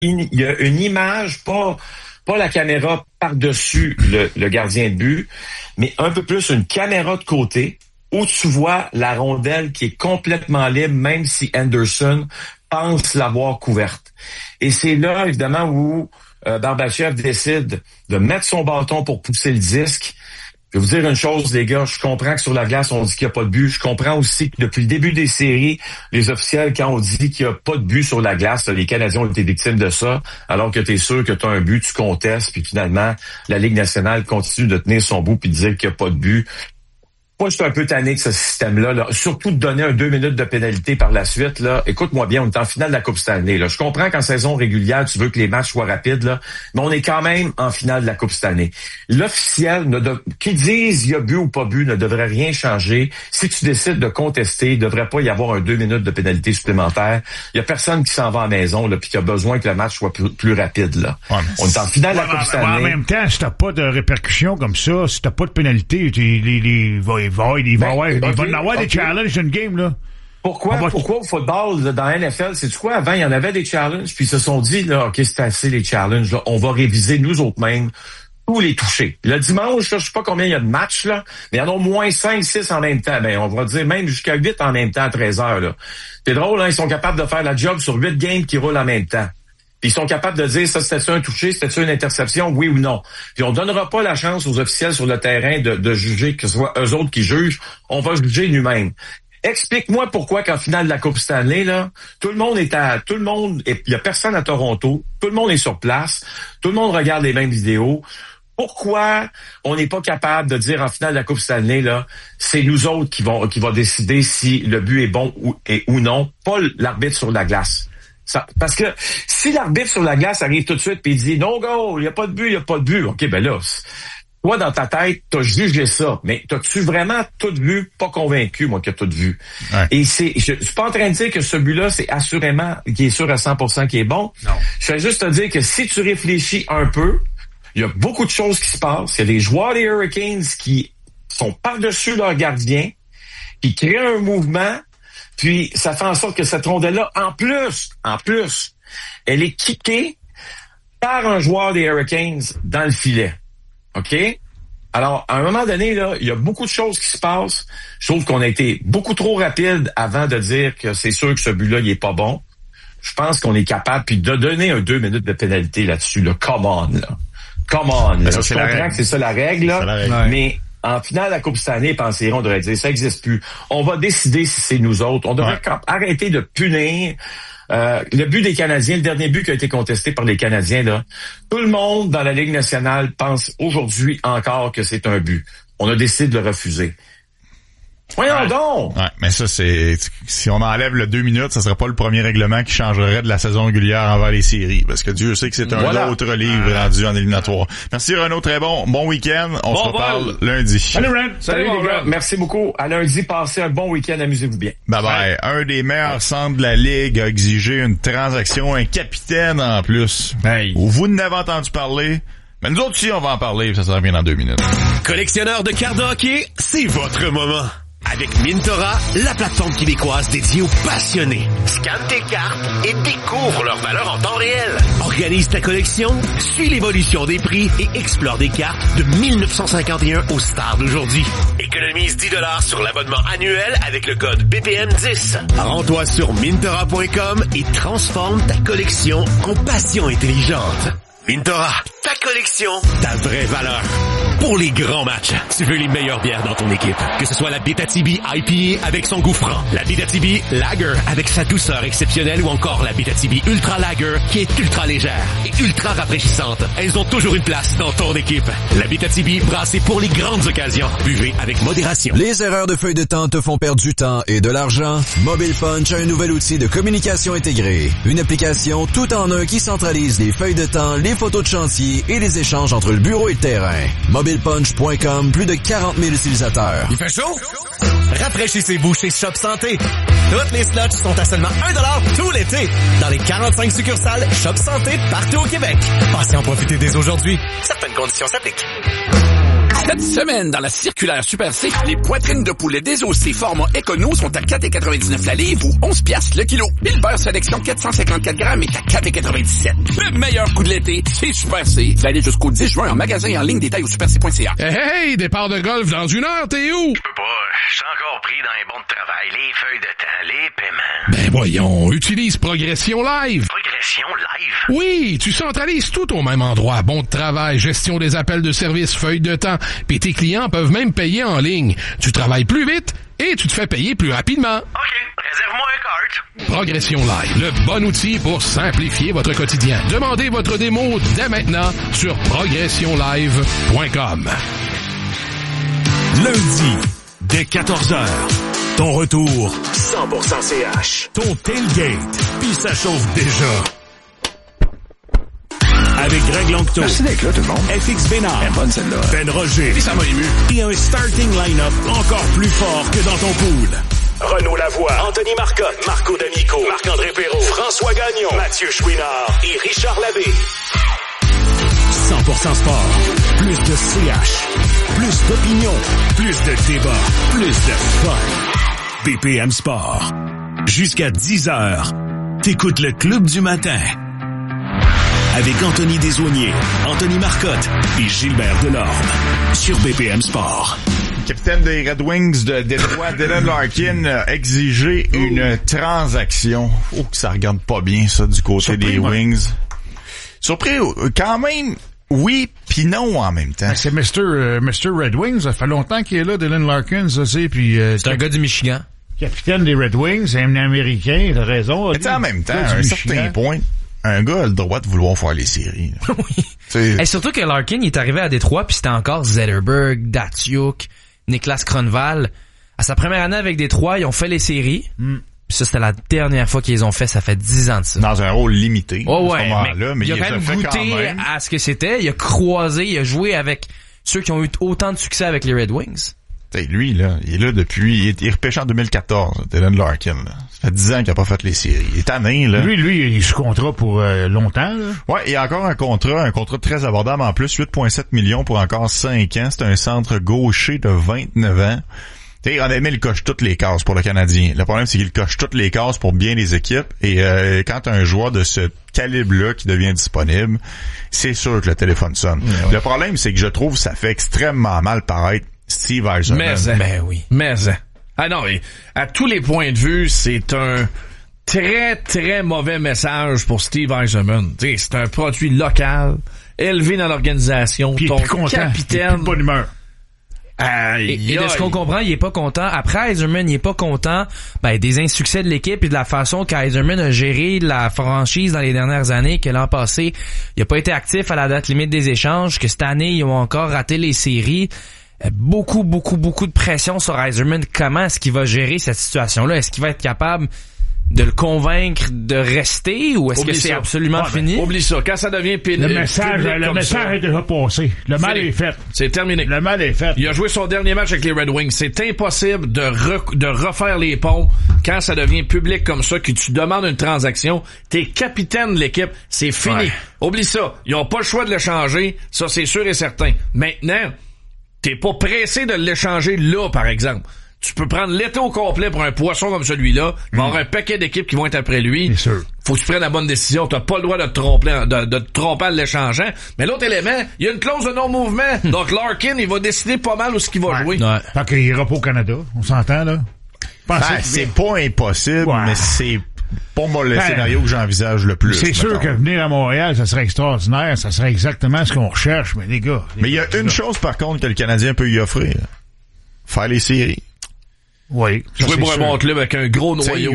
il y a une image, pas la caméra par-dessus le gardien de but, mais un peu plus une caméra de côté où tu vois la rondelle qui est complètement libre, même si Anderson pense l'avoir couverte. Et c'est là, évidemment, où Barbashev décide de mettre son bâton pour pousser le disque. Je vais vous dire une chose, les gars, je comprends que sur la glace, on dit qu'il n'y a pas de but. Je comprends aussi que depuis le début des séries, les officiels, quand on dit qu'il n'y a pas de but sur la glace, les Canadiens ont été victimes de ça, alors que tu es sûr que tu as un but, tu contestes, puis finalement, la Ligue nationale continue de tenir son bout puis de dire qu'il n'y a pas de but. Moi, je suis un peu tanné de ce système-là, là. Surtout de donner 2 minutes de pénalité par la suite. Là. Écoute-moi bien, on est en finale de la Coupe Stanley. Là. Je comprends qu'en saison régulière, tu veux que les matchs soient rapides, là, mais on est quand même en finale de la Coupe Stanley. L'officiel, qui dise il y a but ou pas but, ne devrait rien changer. Si tu décides de contester, il ne devrait pas y avoir 2 minutes de pénalité supplémentaire. Il y a personne qui s'en va à la maison là, puis qui a besoin que le match soit plus rapide. Là. Ouais, on est en finale de la Coupe Stanley. En même temps, si t'as pas de répercussions comme ça, si t'as pas de pénalité, il va en avoir des challenges dans une game, là. Pourquoi au football, là, dans la NFL, c'est quoi? Avant, il y en avait des challenges, puis ils se sont dit, là, OK, c'est assez les challenges, là. On va réviser nous autres mêmes tous les touchés. Le dimanche, là, je sais pas combien il y a de matchs, là, mais il y en a au moins 5, 6 en même temps. Ben, on va dire même jusqu'à 8 en même temps à 13 heures, là. C'est drôle, hein, ils sont capables de faire la job sur 8 games qui roulent en même temps. Puis ils sont capables de dire, ça, c'était-tu un touché, c'était-tu une interception, oui ou non. Puis on donnera pas la chance aux officiels sur le terrain de juger, que ce soit eux autres qui jugent, on va juger nous-mêmes. Explique-moi pourquoi qu'en finale de la Coupe Stanley, là, il y a personne à Toronto, tout le monde est sur place, tout le monde regarde les mêmes vidéos. Pourquoi on n'est pas capable de dire en finale de la Coupe Stanley, là, c'est nous autres qui va décider si le but est bon ou non, pas l'arbitre sur la glace. Parce que si l'arbitre sur la glace arrive tout de suite et il dit « No goal, il n'y a pas de but, OK, ben là, toi, dans ta tête, t'as jugé ça. Mais t'as-tu vraiment tout vu? Pas convaincu, moi, que t'as tout vu. Ouais. Et je suis pas en train de dire que ce but-là, c'est assurément, qui est sûr à 100% qui est bon. Non. Je vais juste te dire que si tu réfléchis un peu, il y a beaucoup de choses qui se passent. Il y a des joueurs des Hurricanes qui sont par-dessus leur gardien, qui créent un mouvement. Puis, ça fait en sorte que cette rondelle-là, en plus, elle est kickée par un joueur des Hurricanes dans le filet. OK? Alors, à un moment donné, là, il y a beaucoup de choses qui se passent. Je trouve qu'on a été beaucoup trop rapide avant de dire que c'est sûr que ce but-là, il est pas bon. Je pense qu'on est capable puis de donner 2 minutes de pénalité là-dessus. Là. Come on, là. Là. Je comprends que c'est ça la règle, là, mais... En finale de la Coupe Stanley, pensez-on, on devrait dire, ça n'existe plus. On va décider si c'est nous autres. On devrait arrêter de punir. Le but des Canadiens, le dernier but qui a été contesté par les Canadiens, là, tout le monde dans la Ligue nationale pense aujourd'hui encore que c'est un but. On a décidé de le refuser. Voyons donc! Ouais, mais ça, si on enlève le 2 minutes, ça sera pas le premier règlement qui changerait de la saison régulière envers les séries. Parce que Dieu sait que c'est un autre livre rendu en éliminatoire. Merci Renaud, très bon. Bon week-end. On se reparle lundi. Salut Ren. Salut les gars. Merci beaucoup. À lundi, passez un bon week-end. Amusez-vous bien. Bye bye. Un des meilleurs centres de la Ligue a exigé une transaction, un capitaine en plus. Hey. Vous n'avez entendu parler. Mais nous autres aussi, on va en parler. Ça revient dans 2 minutes. Collectionneur de cartes de hockey, c'est votre moment. Avec Mintora, la plateforme québécoise dédiée aux passionnés. Scanne tes cartes et découvre leur valeur en temps réel. Organise ta collection, suis l'évolution des prix et explore des cartes de 1951 aux stars d'aujourd'hui. Économise 10$ sur l'abonnement annuel avec le code BPM10. Rends-toi sur Mintora.com et transforme ta collection en passion intelligente. Mintora, ta collection, ta vraie valeur. Pour les grands matchs, tu veux les meilleures bières dans ton équipe. Que ce soit la Bétatibi IPA avec son goût franc, la Bétatibi Lager avec sa douceur exceptionnelle ou encore la Bétatibi Ultra Lager qui est ultra légère et ultra rafraîchissante. Elles ont toujours une place dans ton équipe. La Bétatibi brassée pour les grandes occasions. Buvez avec modération. Les erreurs de feuille de temps te font perdre du temps et de l'argent? Mobile Punch a un nouvel outil de communication intégrée. Une application tout en un qui centralise les feuilles de temps, les photos de chantier et les échanges entre le bureau et le terrain. MobilePunch.com, plus de 40 000 utilisateurs. Il fait chaud? Rafraîchissez-vous chez Shop Santé. Toutes les slots sont à seulement 1$ tout l'été dans les 45 succursales Shop Santé partout au Québec. Passez en profiter dès aujourd'hui. Certaines conditions s'appliquent. Cette semaine, dans la circulaire Super C, les poitrines de poulet désossées format Econo sont à 4,99 la livre ou 11 piastres le kilo. Et le beurre sélection 454 grammes est à 4,97. Le meilleur coup de l'été, c'est Super C. Vous allez jusqu'au 10 juin en magasin et en ligne, détails au superc.ca. Hey, départ de golf dans 1 heure, t'es où? Je peux pas, je suis encore pris dans les bons de travail, les feuilles de temps, les paiements. Ben voyons, utilise Progression Live. Progression Live? Oui, tu centralises tout au même endroit. Bon de travail, gestion des appels de service, feuilles de temps. Puis tes clients peuvent même payer en ligne. Tu travailles plus vite et tu te fais payer plus rapidement. OK, réserve-moi un cart. Progression Live, le bon outil pour simplifier votre quotidien. Demandez votre démo dès maintenant sur progressionlive.com. Lundi, dès 14h, ton retour 100% CH. Ton tailgate, puis ça chauffe déjà. Avec Greg Longto. Merci d'être là, tout le monde. FX Bénard. Bonne celle-là. Ben Roger. Ça m'a ému. Et un starting line-up encore plus fort que dans ton pool. Renaud Lavoie, Anthony Marcotte, Marco D'Amico, Marc-André Perrault, François Gagnon, Mathieu Chouinard et Richard Labbé. 100% sport. Plus de CH. Plus d'opinion. Plus de débat. Plus de fun. BPM Sport. Jusqu'à 10h. T'écoutes le Club du matin. Avec Anthony Desaulniers, Anthony Marcotte et Gilbert Delorme. Sur BPM Sport. Le capitaine des Red Wings de Détroit, Dylan Larkin, a exigé une transaction. Oh, que ça regarde pas bien, ça, du côté Surpris, des Wings. Surpris, quand même, oui, pis non en même temps. C'est Mr. Red Wings. Ça fait longtemps qu'il est là, Dylan Larkin, ça c'est. Puis c'est un gars du Michigan. Capitaine des Red Wings, un Américain, t'as raison. Mais en même temps, à un certain point, un gars a le droit de vouloir faire les séries. Oui. Et surtout que Larkin, il est arrivé à Détroit, puis c'était encore Zetterberg, Datsyuk, Niklas Kronwall. À sa première année avec Détroit, ils ont fait les séries. Puis ça, c'était la dernière fois qu'ils les ont fait. Ça fait 10 ans de ça. Dans un rôle limité. Oh ouais, mais il a quand même goûté à ce que c'était. Il a croisé, il a joué avec ceux qui ont eu autant de succès avec les Red Wings. T'sais, lui, là, il est là depuis... Il est repêché en 2014, Dylan Larkin. Là. Ça fait 10 ans qu'il a pas fait les séries. Il est tanné, là. Lui, il est sous contrat pour longtemps, là. Ouais, il y a encore un contrat très abordable en plus, 8,7 millions pour encore 5 ans. C'est un centre gaucher de 29 ans. T'sais, honnêtement, il coche toutes les cases pour le Canadien. Le problème, c'est qu'il coche toutes les cases pour bien les équipes. Et quand t'as un joueur de ce calibre-là qui devient disponible, c'est sûr que le téléphone sonne. Ouais. Le problème, c'est que je trouve que ça fait extrêmement mal paraître Steve Yzerman. Mais ah non, à tous les points de vue, c'est un très, très mauvais message pour Steve Yzerman. T'sais, c'est un produit local, élevé dans l'organisation. Puis ton capitaine. De bonne humeur. Et de ce qu'on comprend, il est pas content. Après Yzerman, il est pas content des insuccès de l'équipe et de la façon qu'Yzerman a géré la franchise dans les dernières années, que l'an passé, il a pas été actif à la date limite des échanges, que cette année, ils ont encore raté les séries. Beaucoup de pression sur Yzerman. Comment est-ce qu'il va gérer cette situation-là? Est-ce qu'il va être capable de le convaincre de rester ou est-ce que c'est absolument fini? Oublie ça. Quand ça devient le message est déjà passé. Le mal est fait. C'est terminé. Le mal est fait. Il a joué son dernier match avec les Red Wings. C'est impossible de refaire les ponts quand ça devient public comme ça, que tu demandes une transaction. T'es capitaine de l'équipe. C'est fini. Ouais. Oublie ça. Ils ont pas le choix de le changer. Ça, c'est sûr et certain. Maintenant, t'es pas pressé de l'échanger là, par exemple. Tu peux prendre l'été au complet pour un poisson comme celui-là. Il va y avoir un paquet d'équipes qui vont être après lui. Bien sûr. Faut que tu prennes la bonne décision. T'as pas le droit de te tromper, de te tromper en l'échangeant. Mais l'autre élément, il y a une clause de non-mouvement. Donc Larkin, il va décider pas mal où ce qu'il va jouer. Ouais. Fait qu'il ira pas au Canada. On s'entend, là? C'est pas impossible, mais c'est pas moi le scénario que j'envisage le plus. C'est sûr que venir à Montréal, ça serait extraordinaire. Ça serait exactement ce qu'on recherche, mais les gars. Mais il y a une chose, par contre, que le Canadien peut y offrir. Faire les séries. Oui. Jouer pour un bon club avec un gros noyau.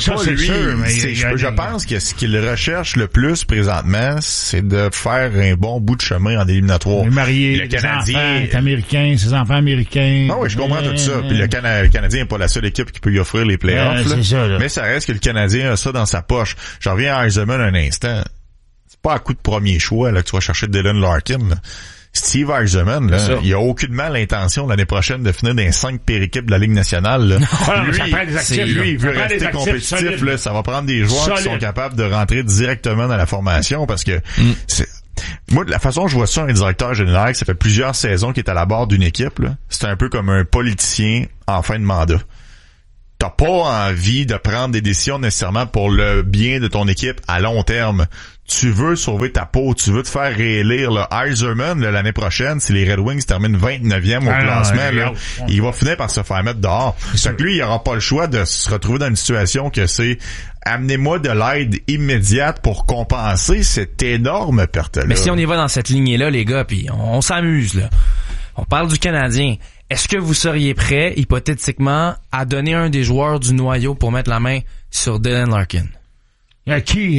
Je pense que ce qu'il recherche le plus présentement, c'est de faire un bon bout de chemin en éliminatoire. Marié, le Canadien est américain, ses enfants américains. Ah oui, je comprends tout ça. Puis le Canadien n'est pas la seule équipe qui peut y offrir les playoffs. C'est ça, là. Mais ça reste que le Canadien a ça dans sa poche. Je reviens à Yzerman un instant. C'est pas à coup de premier choix là que tu vas chercher Dylan Larkin. Là. Steve Yzerman, là, il a aucunement l'intention l'année prochaine de finir dans les 5 pires équipes de la Ligue nationale. Là. Lui, il veut rester compétitif. Là, ça va prendre des joueurs qui sont capables de rentrer directement dans la formation parce que Moi, de la façon dont je vois ça, un directeur général, ça fait plusieurs saisons qu'il est à la barre d'une équipe, là, c'est un peu comme un politicien en fin de mandat. T'as pas envie de prendre des décisions nécessairement pour le bien de ton équipe à long terme. Tu veux sauver ta peau, tu veux te faire réélire. Là, Yzerman, là, l'année prochaine, si les Red Wings terminent 29e au classement, là, il va finir par se faire mettre dehors. Fait que lui, il aura pas le choix de se retrouver dans une situation que c'est amenez-moi de l'aide immédiate pour compenser cette énorme perte-là. Mais si on y va dans cette lignée-là, les gars, puis on s'amuse, là. On parle du Canadien. Est-ce que vous seriez prêt, hypothétiquement, à donner un des joueurs du noyau pour mettre la main sur Dylan Larkin? De qui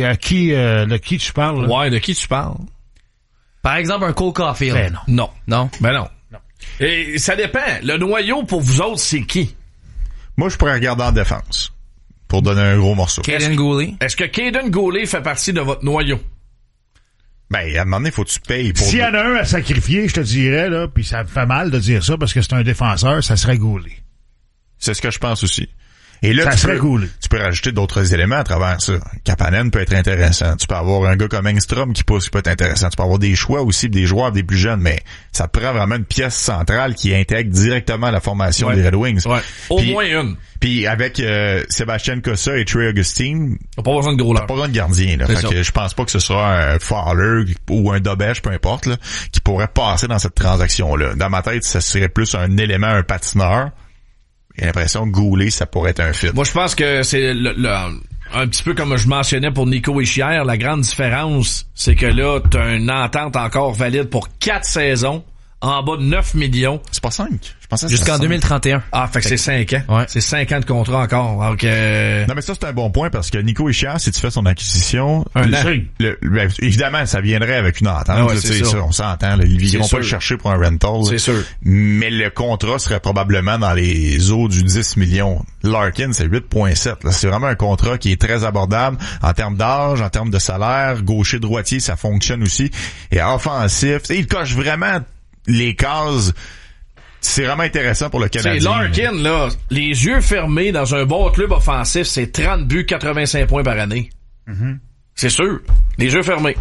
tu parles? Là? Ouais, de qui tu parles? Par exemple, un Cole Caulfield. Ben non. Non? Ben non. Et ça dépend. Le noyau, pour vous autres, c'est qui? Moi, je pourrais regarder en défense pour donner un gros morceau. Kaden Goulet. Est-ce que Kaden Goulet fait partie de votre noyau? Ben, à un moment donné, faut que tu payes pour... S'il y en a un à sacrifier, je te dirais, là, puis ça me fait mal de dire ça parce que c'est un défenseur, ça serait Goulet. C'est ce que je pense aussi. Et là, ça serait Goulet. Tu peux rajouter d'autres éléments à travers ça. Kapanen peut être intéressant. Tu peux avoir un gars comme Engstrom qui pousse, qui peut être intéressant. Tu peux avoir des choix aussi des joueurs des plus jeunes, mais ça te prend vraiment une pièce centrale qui intègre directement la formation des Red Wings. Ouais. Au moins une. Puis avec Sébastien Cossa et Trey Augustine, t'as pas besoin de gros là. T'as pas besoin de gardien. Là. Fait que je pense pas que ce sera un Fowler ou un Dobèche, peu importe, là, qui pourrait passer dans cette transaction-là. Dans ma tête, ça serait plus un élément, un patineur. J'ai l'impression que Goulet, ça pourrait être un fit. Moi, je pense que c'est un petit peu comme je mentionnais pour Nico Hischier, la grande différence, c'est que là, t'as une entente encore valide pour 4 saisons, en bas de 9 millions. C'est pas 5. Je pensais jusqu'en 2031. Ah, fait que c'est 5 ans. Ouais. C'est 5 ans de contrat encore. Donc, Non, mais ça, c'est un bon point parce que Nico Hischier, si tu fais son acquisition, évidemment, ça viendrait avec une entente. Ah ouais, c'est ça, on s'entend. Là, ils viendront pas le chercher pour un rental. C'est sûr. Mais le contrat serait probablement dans les eaux du 10 millions. Larkin, c'est 8,7. Là, c'est vraiment un contrat qui est très abordable en termes d'âge, en termes de salaire. Gaucher-droitier, ça fonctionne aussi. Et offensif, il coche vraiment les cases. C'est vraiment intéressant pour le Canadien. C'est Larkin, là, les yeux fermés dans un bon club offensif, c'est 30 buts, 85 points par année. Mm-hmm. C'est sûr. Les yeux fermés.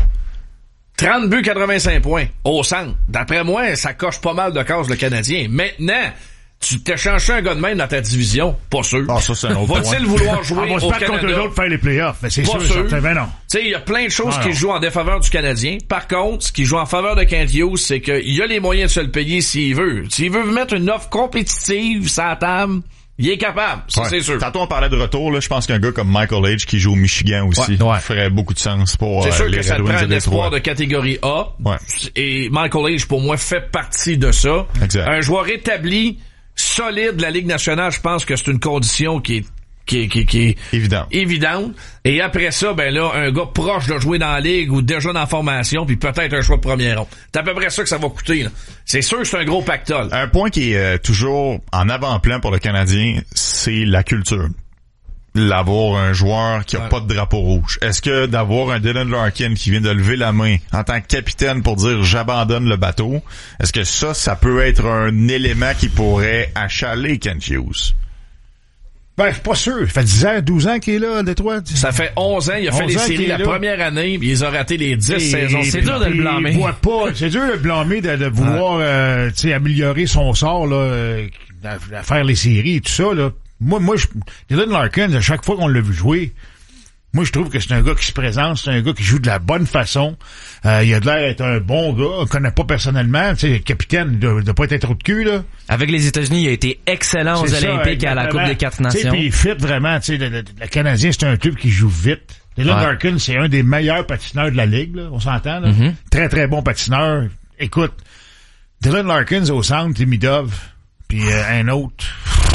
30 buts, 85 points au centre. D'après moi, ça coche pas mal de cases, le Canadien. Maintenant, tu t'échanges un gars de même dans ta division? Pas sûr. Ah, ça, c'est un autre Va-t-il vouloir jouer on va se au battre Canada? contre eux autres faire les playoffs. Mais c'est pas sûr. Ben non. Tu sais, il y a plein de choses qui jouent en défaveur du Canadien. Par contre, ce qui joue en faveur de Kent Hughes, c'est qu'il a les moyens de se le payer s'il veut. S'il veut mettre une offre compétitive sur la table, il est capable. Ça, c'est sûr. Tantôt, on parlait de retour, là. Je pense qu'un gars comme Michael H qui joue au Michigan aussi ferait beaucoup de sens pour c'est sûr les que ça Red te prend Wings un espoir de catégorie A. Ouais. Et Michael H, pour moi, fait partie de ça. Exact. Un joueur établi, solide de la Ligue nationale, je pense que c'est une condition qui est évidente. Et après ça, ben là, un gars proche de jouer dans la Ligue ou déjà dans la formation, puis peut-être un choix de première ronde. C'est à peu près ça que ça va coûter, là. C'est sûr que c'est un gros pactole. Un point qui est toujours en avant-plan pour le Canadien, c'est la culture. L'avoir un joueur qui a pas de drapeau rouge. Est-ce que d'avoir un Dylan Larkin qui vient de lever la main en tant que capitaine pour dire j'abandonne le bateau, est-ce que ça peut être un élément qui pourrait achaler Kent Hughes? Ben, je suis pas sûr. Ça fait 10 ans, 12 ans qu'il est là, à Détroit. Ça fait 11 ans. Il a fait les séries la première année, puis ils ont raté les 10 saisons. C'est dur de le blâmer. C'est dur de le blâmer de vouloir améliorer son sort, là, à faire les séries et tout ça, là. Moi, Dylan Larkin, à chaque fois qu'on l'a vu jouer, moi, je trouve que c'est un gars qui se présente, c'est un gars qui joue de la bonne façon. Il a de l'air d'être un bon gars. On le connaît pas personnellement. Tu sais, le capitaine, de pas être un trou de cul, là. Avec les États-Unis, il a été excellent aux Olympiques et à la Coupe des 4 Nations. Puis il fit vraiment, tu sais, le Canadien, c'est un club qui joue vite. Dylan Larkin, c'est un des meilleurs patineurs de la Ligue, là. On s'entend, là. Mm-hmm. Très, très bon patineur. Écoute, Dylan Larkin au centre, Timidov, puis un autre.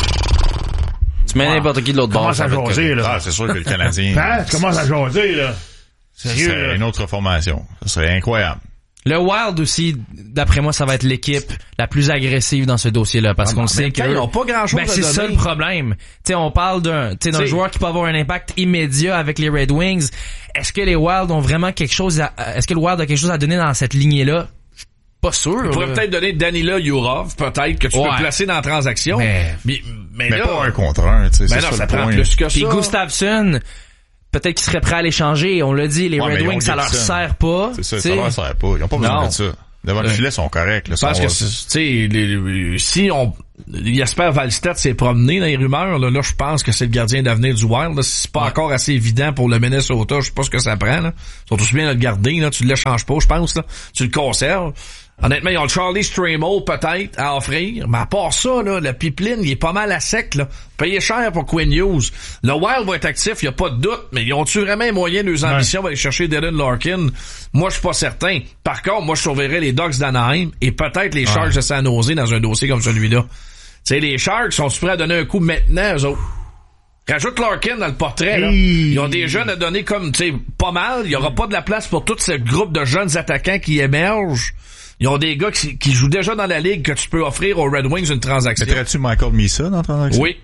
Tu mets n'importe qui de l'autre bord. Commence à jaser, là. Ah, c'est sûr que le Canadien... Tu commences à jaser, là. Sérieux, c'est une autre formation. Ça serait incroyable. Le Wild aussi, d'après moi, ça va être l'équipe la plus agressive dans ce dossier-là, parce qu'on sait que... Ils n'ont pas grand-chose à c'est donner. ça le problème. Tu sais, on parle d'un joueur qui peut avoir un impact immédiat avec les Red Wings. Est-ce que les Wild ont vraiment quelque chose est-ce que le Wild a quelque chose à donner dans cette lignée-là? Pas sûr. Il pourrait peut-être donner Danila Yurov, peut-être, que tu peux placer dans la transaction. Mais là, pas un contre un, tu sais. Mais non, ça prend plus que ça. Puis Gustafsson, peut-être qu'ils seraient prêts à l'échanger. On l'a dit, les Red Wings, ça leur sert pas. C'est ça, ça leur sert pas. Ils ont pas besoin de ça. Devant le filet, ils sont corrects. Là, je pense que, tu sais, si Jesper Wallstedt s'est promené dans les rumeurs, là, je pense que c'est le gardien d'avenir du Wild. Là. C'est pas encore assez évident pour le Minnesota. Je sais pas ce que ça prend. Là. Ils sont tous bien à le garder. Là. Tu ne l'échanges pas, je pense. Là. Tu le conserves. Honnêtement, ils ont le Charlie Stramel peut-être à offrir, mais à part ça, là, le pipeline, il est pas mal à sec, là. Payé cher pour Quinn Hughes. Le Wild va être actif, il y a pas de doute, mais ils ont-tu vraiment les moyens de leurs ambitions d'aller chercher Dylan Larkin? Moi, je suis pas certain. Par contre, moi, je surveillerais les Ducks d'Anaheim et peut-être les Sharks de San Jose dans un dossier comme celui-là. Tu sais, les Sharks sont prêts à donner un coup maintenant, eux autres. Rajoute Larkin dans le portrait, là. Ils ont des jeunes à donner comme, tu sais, pas mal. Il y aura pas de la place pour tout ce groupe de jeunes attaquants qui émergent. Ils ont des gars qui jouent déjà dans la ligue que tu peux offrir aux Red Wings une transaction. Mettrais-tu Michael Misa dans la transaction? Oui.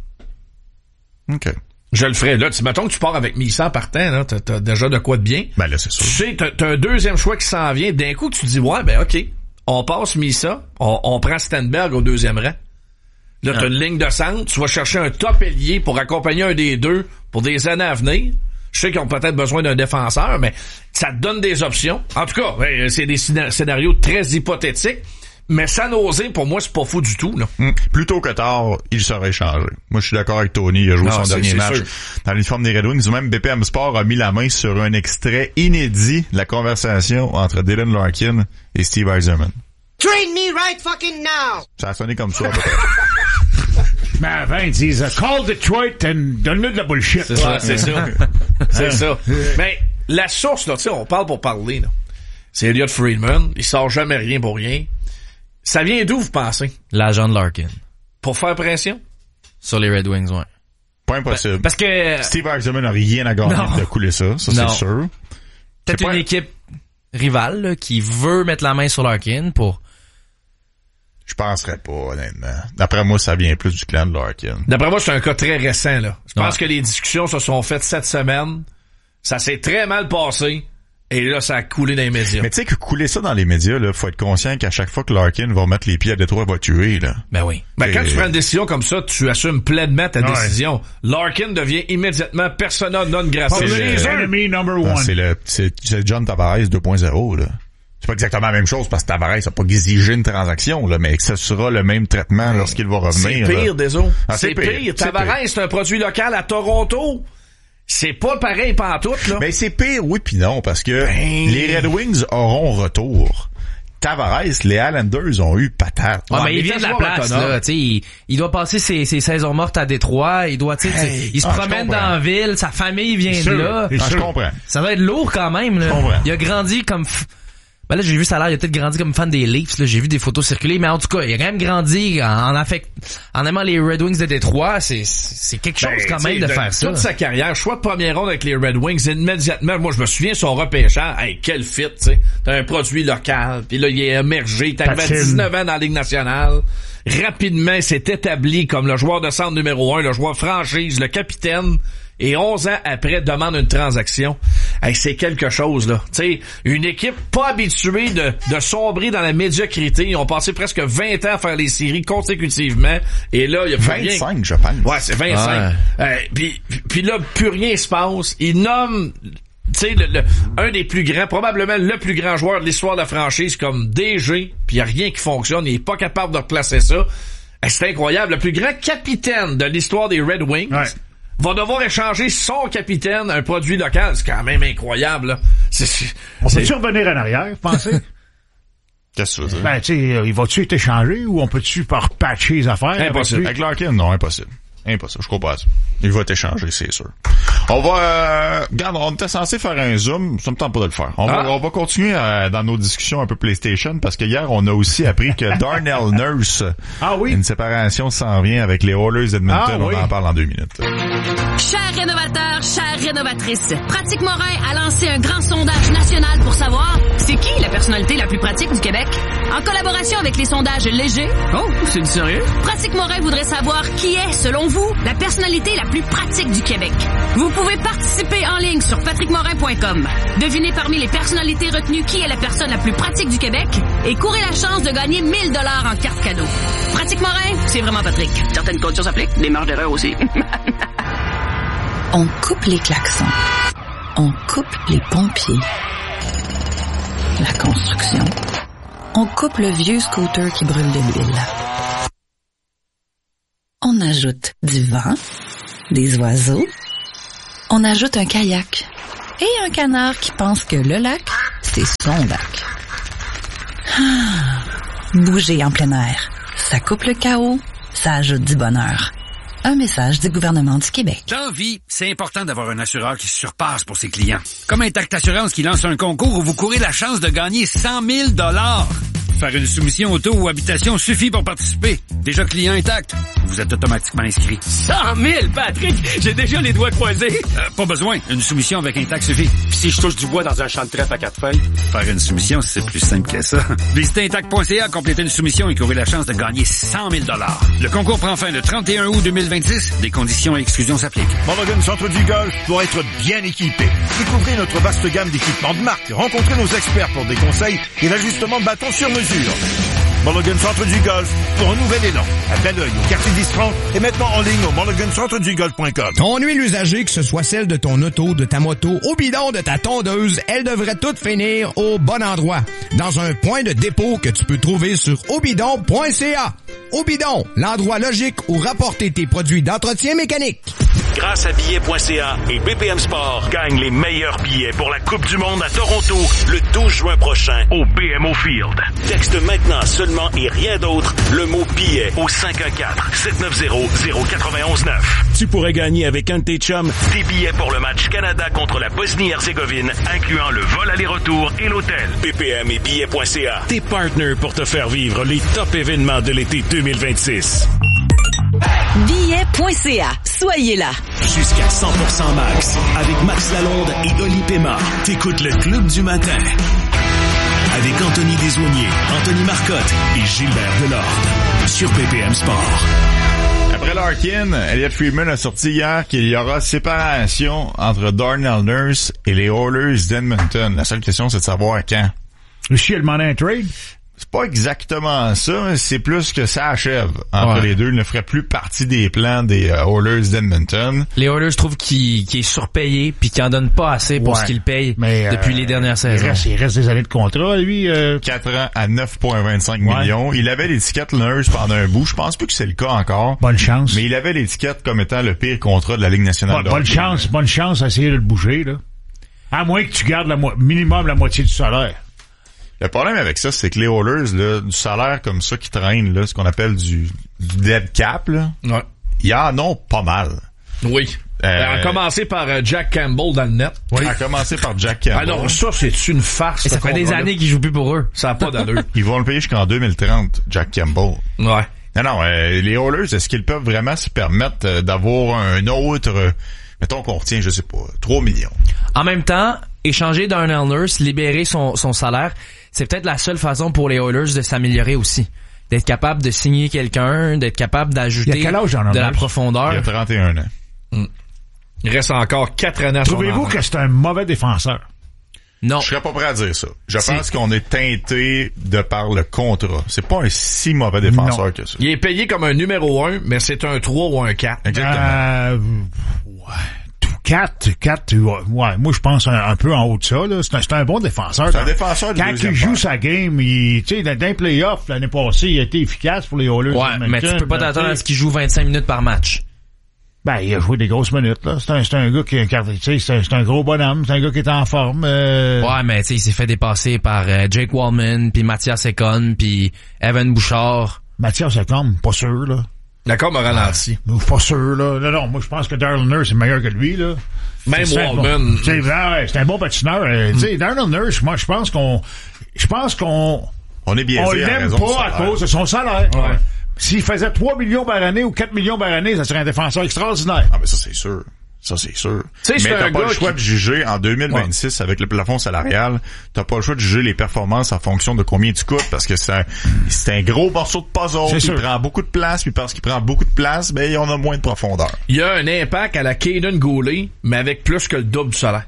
OK. Je le ferais. Là, mettons que tu pars avec Misa en partant, là, t'as déjà de quoi de bien. Ben là, c'est sûr. Tu sais, t'as un deuxième choix qui s'en vient. D'un coup, tu te dis, ouais, ben OK, on passe Misa, on prend Stenberg au deuxième rang. Là, t'as une ligne de centre, tu vas chercher un top ailier pour accompagner un des deux pour des années à venir. Je sais qu'ils ont peut-être besoin d'un défenseur, mais ça te donne des options. En tout cas, c'est des scénarios très hypothétiques, mais San Jose, pour moi, c'est pas fou du tout. Là. Plus tôt que tard, il serait échangé. Moi, je suis d'accord avec Tony. Il a joué son dernier match dans l'uniforme des Red Wings. Même BPM Sport a mis la main sur un extrait inédit de la conversation entre Dylan Larkin et Steve Yzerman. Trade me right fucking now! Ça a sonné comme ça, à peu près. Mais avant, ils disent « Call Detroit and donne-nous de la bullshit. » C'est ça, c'est ça. C'est ça. Mais la source, là, tu sais, on parle pour parler, là. C'est Elliot Friedman. Il sort jamais rien pour rien. Ça vient d'où, vous pensez? L'agent de Larkin. Pour faire pression? Sur les Red Wings, ouais. Pas impossible. Parce que... Steve Yzerman n'a rien à gagner de couler ça c'est sûr. Peut-être une équipe rivale, là, qui veut mettre la main sur Larkin pour... Je penserais pas, honnêtement. D'après moi, ça vient plus du clan de Larkin. D'après moi, c'est un cas très récent, là. Je pense que les discussions se sont faites cette semaine. Ça s'est très mal passé. Et là, ça a coulé dans les médias. Mais tu sais que couler ça dans les médias, là, faut être conscient qu'à chaque fois que Larkin va mettre les pieds à Détroit, il va tuer, là. Ben oui. Ben, quand tu prends une décision comme ça, tu assumes pleinement ta décision. Larkin devient immédiatement persona non grata. C'est l'ennemi number one. C'est John Tavares 2.0, là. C'est pas exactement la même chose parce que Tavares n'a pas exigé une transaction, là, mais que ça sera le même traitement lorsqu'il va revenir. C'est pire, désolé. C'est pire. Tavares, c'est un produit local à Toronto. C'est pas pareil pantoute, là. Mais c'est pire, oui pis non, parce que les Red Wings auront retour. Tavares, les Islanders ont eu patate. Ouais, mais il vient de la place, là, tu sais, il doit passer ses saisons mortes à Détroit, il doit, tu sais, il se promène dans la ville, sa famille vient de là. Je comprends. Ça va être lourd quand même, là. Il a grandi comme... Ben là, j'ai vu ça là, il a peut-être grandi comme fan des Leafs, là, j'ai vu des photos circuler, mais en tout cas, il a quand même grandi en aimant les Red Wings de Détroit, c'est quelque chose quand même de faire ça. Toute sa carrière, choix de première ronde avec les Red Wings, immédiatement, moi je me souviens son repêchage, hey, quel fit, tu sais, t'as un produit local, puis là il est émergé, il est arrivé à 19 ans dans la Ligue nationale, rapidement il s'est établi comme le joueur de centre numéro 1, le joueur franchise, le capitaine. Et 11 ans après, demande une transaction. Hey, c'est quelque chose, là. Tu sais, une équipe pas habituée de sombrer dans la médiocrité. Ils ont passé presque 20 ans à faire les séries consécutivement. Et là, il y a plus 25, rien. Je pense. Ouais, c'est 25. Puis là, plus rien se passe. Ils nomment, tu sais, un des plus grands, probablement le plus grand joueur de l'histoire de la franchise comme DG. Puis il y a rien qui fonctionne. Il est pas capable de replacer ça. Hey, c'est incroyable. Le plus grand capitaine de l'histoire des Red Wings. Ouais. Va devoir échanger son capitaine un produit local. C'est quand même incroyable, là. On peut-tu revenir en arrière, vous pensez? Qu'est-ce que tu veux dire? Ben, tu sais, il va-tu être échangé ou on peut-tu repatcher les affaires? Impossible. Avec Larkin, non, impossible. Impossible, je crois pas à ça. Il va t'échanger, c'est sûr. On va... regarde, on était censé faire un zoom, ça me tente pas de le faire. On va continuer dans nos discussions un peu PlayStation, parce que hier, on a aussi appris que Darnell Nurse, une séparation s'en vient avec les Oilers d'Edmonton. On en parle en 2 minutes. Chers rénovateurs, chères rénovatrices, Pratique Morin a lancé un grand sondage national pour savoir c'est qui la personnalité la plus pratique du Québec? En collaboration avec les sondages légers. Oh, c'est du sérieux? Pratique Morin voudrait savoir qui est, selon vous, la personnalité la plus pratique du Québec. Vous pouvez participer en ligne sur patrickmorin.com. Devinez parmi les personnalités retenues qui est la personne la plus pratique du Québec et courez la chance de gagner 1 000 $ en carte cadeau. Pratique Morin, c'est vraiment Patrick. Certaines conditions s'appliquent, des marges d'erreur aussi. On coupe les klaxons. On coupe les pompiers. La construction. On coupe le vieux scooter qui brûle de l'huile. On ajoute du vent, des oiseaux. On ajoute un kayak et un canard qui pense que le lac, c'est son lac. Bouger en plein air. Ça coupe le chaos, ça ajoute du bonheur. Un message du gouvernement du Québec. Dans vie, c'est important d'avoir un assureur qui se surpasse pour ses clients. Comme Intact Assurance qui lance un concours où vous courez la chance de gagner 100 000 $. Faire une soumission auto ou habitation suffit pour participer. Déjà client Intact, vous êtes automatiquement inscrit. 100 000, Patrick! J'ai déjà les doigts croisés. Pas besoin. Une soumission avec Intact suffit. Puis si je touche du bois dans un champ de trèfle à 4 feuilles? Faire une soumission, c'est plus simple que ça. Visitez Intact.ca, complétez une soumission et courez la chance de gagner 100 000 $. Le concours prend fin le 31 août 2026. Des conditions et exclusions s'appliquent. Mulligan Centre du Golf pour être bien équipé. Découvrez notre vaste gamme d'équipements de marque. Rencontrez nos experts pour des conseils et l'ajustement de bâton sur mesure. Mulligan Centre du Golf pour un nouvel élan. À Belleuil, au quartier d'Istran et maintenant en ligne au mulligancentredugolf.com. Ton huile usagée, que ce soit celle de ton auto, de ta moto, au bidon de ta tondeuse, elle devrait toutes finir au bon endroit. Dans un point de dépôt que tu peux trouver sur obidon.ca. Obidon, l'endroit logique où rapporter tes produits d'entretien mécanique. Grâce à billets.ca et BPM Sport, gagne les meilleurs billets pour la Coupe du Monde à Toronto le 12 juin prochain au BMO Field. Texte maintenant seulement et rien d'autre le mot billet au 514-790-0919. Tu pourrais gagner avec un de tes chums des billets pour le match Canada contre la Bosnie-Herzégovine, incluant le vol aller-retour et l'hôtel. BPM et billets.ca, tes partners pour te faire vivre les top événements de l'été 2026. Billets.ca. Soyez là. Jusqu'à 100% max. Avec Max Lalonde et Oli Pema. T'écoutes le Club du matin. Avec Anthony Desaulniers, Anthony Marcotte et Gilbert Delorde. Sur BPM Sport. Après Larkin, Elliott Friedman a sorti hier qu'il y aura séparation entre Darnell Nurse et les Oilers d'Edmonton. La seule question, c'est de savoir quand. Si elle demandait un trade? C'est pas exactement ça, c'est plus que ça achève entre les deux. Il ne ferait plus partie des plans des Oilers d'Edmonton. Les Oilers trouvent qu'il est surpayé puis qu'il en donne pas assez pour ce qu'il paye depuis les dernières saisons. Il reste des années de contrat, lui. 4 ans à 9,25 millions. Il avait l'étiquette Nurse pendant un bout. Je pense plus que c'est le cas encore. Bonne chance. Mais il avait l'étiquette comme étant le pire contrat de la Ligue nationale. Bonne chance à essayer de le bouger, là. À moins que tu gardes minimum la moitié du salaire. Le problème avec ça, c'est que les Oilers, là, du salaire comme ça qui traîne, là, ce qu'on appelle du dead cap, là, ils en ont pas mal. Oui. À commencer par Jack Campbell dans le net. Oui. À commencer par Jack Campbell. Alors ça, c'est une farce. Et ça fait des années qu'il joue plus pour eux. Ça n'a pas d'allure. Ils vont le payer jusqu'en 2030, Jack Campbell. Ouais. Non, les Oilers, est-ce qu'ils peuvent vraiment se permettre d'avoir un autre, mettons qu'on retient, je sais pas, 3 millions? En même temps, échanger Darnell Nurse, libérer son salaire, c'est peut-être la seule façon pour les Oilers de s'améliorer aussi. D'être capable de signer quelqu'un, d'être capable d'ajouter de la profondeur. Il a 31 ans. Il reste encore 4 années à son Trouvez-vous que c'est un mauvais défenseur? Non. Je serais pas prêt à dire ça. Je pense qu'on est teinté de par le contrat. C'est pas un si mauvais défenseur que ça. Il est payé comme un numéro 1, mais c'est un 3 ou un 4. Exactement. 4, ouais, moi je pense un peu en haut de ça, là. C'est un bon défenseur. C'est un défenseur de quand il joue sa game, tu sais, dans les playoffs, l'année passée, il a été efficace pour les Oilers. Ouais, mais tu peux pas t'attendre à ce qu'il joue 25 minutes par match. Ben, il a joué des grosses minutes, là. C'est un gars tu sais, c'est un gros bonhomme, c'est un gars qui est en forme. Ouais, mais tu sais, il s'est fait dépasser par Jake Wallman, puis Mathias Ekholm, puis Evan Bouchard. Mathias Ekholm, pas sûr, là. D'accord, m'a ralenti. Pas sûr, là. Non, moi, je pense que Darnell Nurse est meilleur que lui, là. Même Wallman. C'est un bon patineur. Tu sais, Darnell Nurse, moi, je pense qu'on on est biaisé. On l'aime pas à cause de son salaire. Ouais. S'il faisait 3 millions par année ou 4 millions par année, ça serait un défenseur extraordinaire. Ah, mais ça, c'est sûr. Ça, c'est sûr. Mais t'as pas le choix de juger en 2026 avec le plafond salarial. T'as pas le choix de juger les performances en fonction de combien tu coûtes parce que c'est un gros morceau de puzzle. Il prend beaucoup de place, puis parce qu'il prend beaucoup de place, ben, on a moins de profondeur. Il y a un impact à la Caden Goulet, mais avec plus que le double du salaire.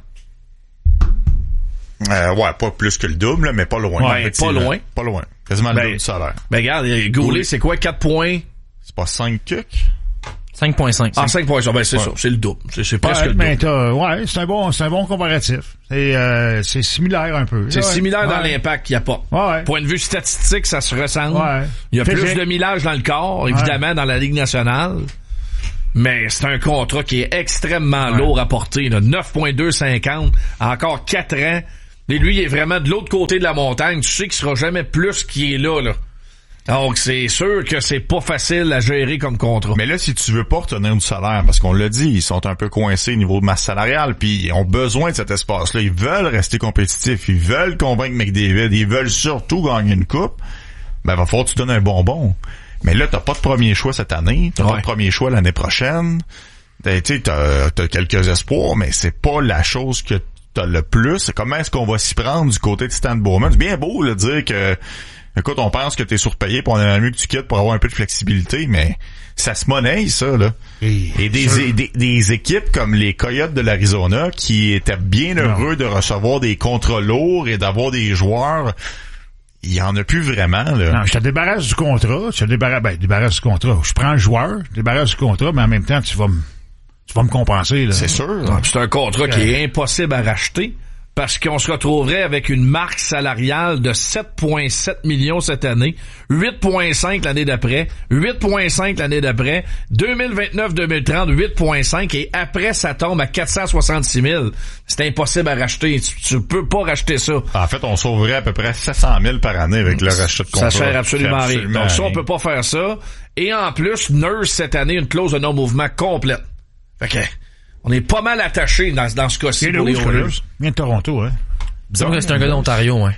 Ouais, pas plus que le double, mais pas loin. Ouais, pas loin. Pas loin. Quasiment le double du salaire. Ben, regarde, Goulet, c'est quoi, 4 points? C'est pas 5 cucs? 5.5. Ah, 5.5, ben c'est ça, c'est le double. C'est presque le double. C'est un bon comparatif. C'est similaire un peu. C'est similaire dans l'impact qu'il y a pas. Point de vue statistique, ça se ressemble. Il y a plus de millage dans le corps, évidemment, dans la Ligue nationale. Mais c'est un contrat qui est extrêmement lourd à porter, là. 9.250, encore 4 ans. Et lui, il est vraiment de l'autre côté de la montagne. Tu sais qu'il sera jamais plus qu'il est là. Donc, c'est sûr que c'est pas facile à gérer comme contrat. Mais là, si tu veux pas retenir du salaire, parce qu'on l'a dit, ils sont un peu coincés au niveau de masse salariale, puis ils ont besoin de cet espace-là. Ils veulent rester compétitifs, ils veulent convaincre McDavid, ils veulent surtout gagner une coupe. Ben, va falloir que tu donnes un bonbon. Mais là, t'as pas de premier choix cette année, t'as pas de premier choix l'année prochaine. Tu sais, t'as quelques espoirs, mais c'est pas la chose que t'as le plus. Comment est-ce qu'on va s'y prendre du côté de Stan Bowman? C'est bien beau, de dire que, écoute, on pense que t'es surpayé, puis on aimerait mieux que tu quittes pour avoir un peu de flexibilité, mais ça se monnaie, ça, là. Et des équipes comme les Coyotes de l'Arizona, qui étaient bien heureux de recevoir des contrats lourds et d'avoir des joueurs, il y en a plus vraiment, là. Non, je te débarrasse du contrat, débarrasse du contrat. Je prends le joueur, je débarrasse du contrat, mais en même temps, tu vas me compenser, là. C'est sûr. C'est un contrat qui est impossible à racheter. Parce qu'on se retrouverait avec une marque salariale de 7,7 millions cette année, 8,5 l'année d'après, 8,5 l'année d'après, 2029-2030, 8,5 et après ça tombe à 466 000. C'est impossible à racheter. Tu peux pas racheter ça. En fait, on sauverait à peu près 700 000 par année avec le rachat de contrat. Ça sert absolument à rien. Donc ça, on peut pas faire ça. Et en plus, Nurse cette année, une clause de non-mouvement complète. Fait que... on est pas mal attaché dans ce cas-ci pour les Oilers. Il vient de Toronto, hein. C'est un gars d'Ontario, ouais.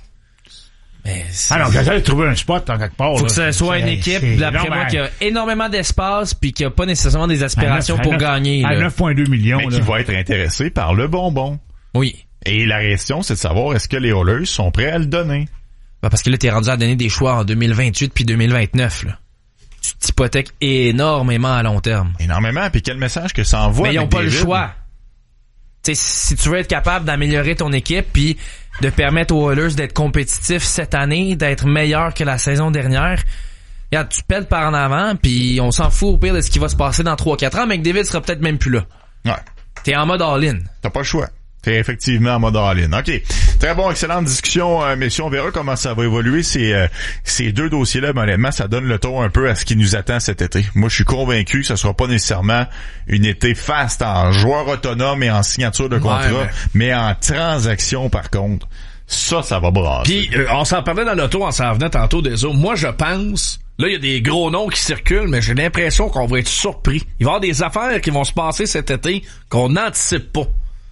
Mais alors, j'essaie de trouver un spot en quelque part. Faut que ce soit une équipe, d'après moi, qui a énormément d'espace puis qui a pas nécessairement des aspirations pour gagner. À 9,2 millions. Mais qui va être intéressé par le bonbon. Oui. Et la question, c'est de savoir est-ce que les Oilers sont prêts à le donner. Ben parce que là, t'es rendu à donner des choix en 2028 puis 2029, là. Tu t'hypothèques énormément à long terme. Énormément, puis quel message que ça envoie. Mais ils n'ont pas le choix. T'sais, si tu veux être capable d'améliorer ton équipe puis de permettre aux Oilers d'être compétitifs cette année, d'être meilleurs que la saison dernière, regarde, tu pètes par en avant puis on s'en fout au pire de ce qui va se passer dans 3-4 ans, mais McDavid sera peut-être même plus là. Ouais. T'es en mode all-in. T'as pas le choix. T'es effectivement en mode all-in. OK. Très bon, excellente discussion, messieurs. On verra comment ça va évoluer. Ces deux dossiers-là, mais honnêtement, ça donne le ton un peu à ce qui nous attend cet été. Moi, je suis convaincu que ce sera pas nécessairement une été fast en joueur autonome et en signature de contrat, mais en transaction, par contre. Ça va brasser. Puis, on s'en parlait dans l'auto en s'en venant tantôt des autres. Moi, je pense... Là, il y a des gros noms qui circulent, mais j'ai l'impression qu'on va être surpris. Il va y avoir des affaires qui vont se passer cet été qu'on n'anticipe pas.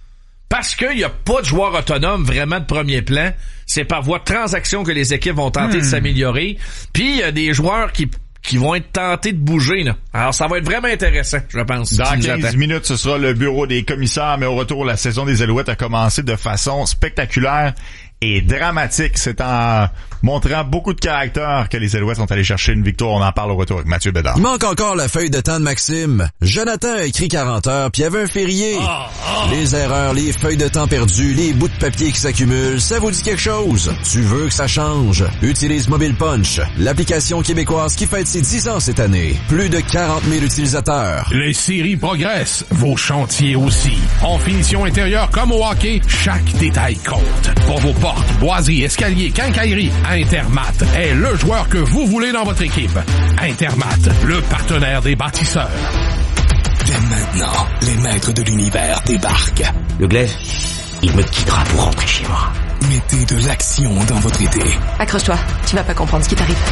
Parce qu'il n'y a pas de joueur autonome vraiment de premier plan. C'est par voie de transaction que les équipes vont tenter de s'améliorer. Puis il y a des joueurs qui vont être tentés de bouger, là. Alors ça va être vraiment intéressant, je pense. Dans 15 minutes, ce sera le bureau des commissaires, mais au retour, la saison des Alouettes a commencé de façon spectaculaire et dramatique. C'est en montrant beaucoup de caractère que les Alouettes sont allés chercher une victoire. On en parle au retour avec Mathieu Bédard. Il manque encore la feuille de temps de Maxime. Jonathan a écrit 40 heures, puis il y avait un férié. Les erreurs, les feuilles de temps perdues, les bouts de papier qui s'accumulent, ça vous dit quelque chose? Tu veux que ça change? Utilise Mobile Punch, l'application québécoise qui fête ses 10 ans cette année. Plus de 40 000 utilisateurs. Les séries progressent, vos chantiers aussi. En finition intérieure comme au hockey, chaque détail compte. Pour vos portes, boiseries, escaliers, quincailleries, Intermat est le joueur que vous voulez dans votre équipe. Intermat, le partenaire des bâtisseurs. Dès maintenant, les maîtres de l'univers débarquent. Le glaive, il me quittera pour rentrer chez moi. Mettez de l'action dans votre été. Accroche-toi, tu vas pas comprendre ce qui t'arrive.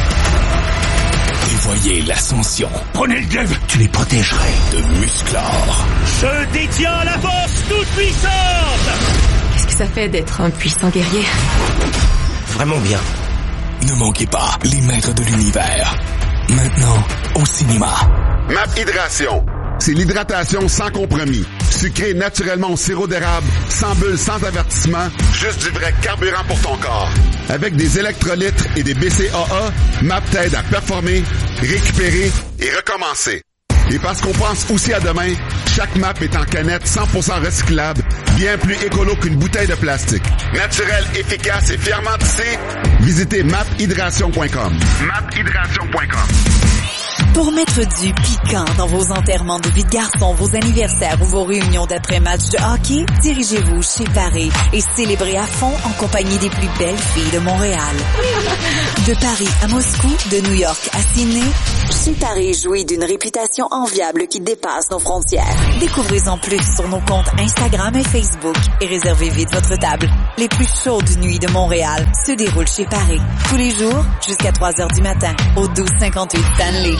Et voyez l'ascension. Prenez le glaive, tu les protégerais. De Musclor. Je détiens la force toute puissante. Qu'est-ce que ça fait d'être un puissant guerrier? Vraiment bien. Ne manquez pas les maîtres de l'univers. Maintenant, au cinéma. MAP Hydration. C'est l'hydratation sans compromis. Sucré naturellement au sirop d'érable, sans bulles, sans avertissement, juste du vrai carburant pour ton corps. Avec des électrolytes et des BCAA, MAP t'aide à performer, récupérer et recommencer. Et parce qu'on pense aussi à demain, chaque MAP est en canette 100% recyclable, bien plus écolo qu'une bouteille de plastique. Naturel, efficace et fièrement tissé, visitez maphydration.com. maphydration.com. Pour mettre du piquant dans vos enterrements de vie de garçon, vos anniversaires ou vos réunions d'après-match de hockey, dirigez-vous chez Paris et célébrez à fond en compagnie des plus belles filles de Montréal. De Paris à Moscou, de New York à Sydney, chez Paris jouit d'une réputation enviable qui dépasse nos frontières. Découvrez-en plus sur nos comptes Instagram et Facebook et réservez vite votre table. Les plus chaudes nuits de Montréal se déroulent chez Paris, tous les jours jusqu'à 3h du matin, au 1258 Stanley.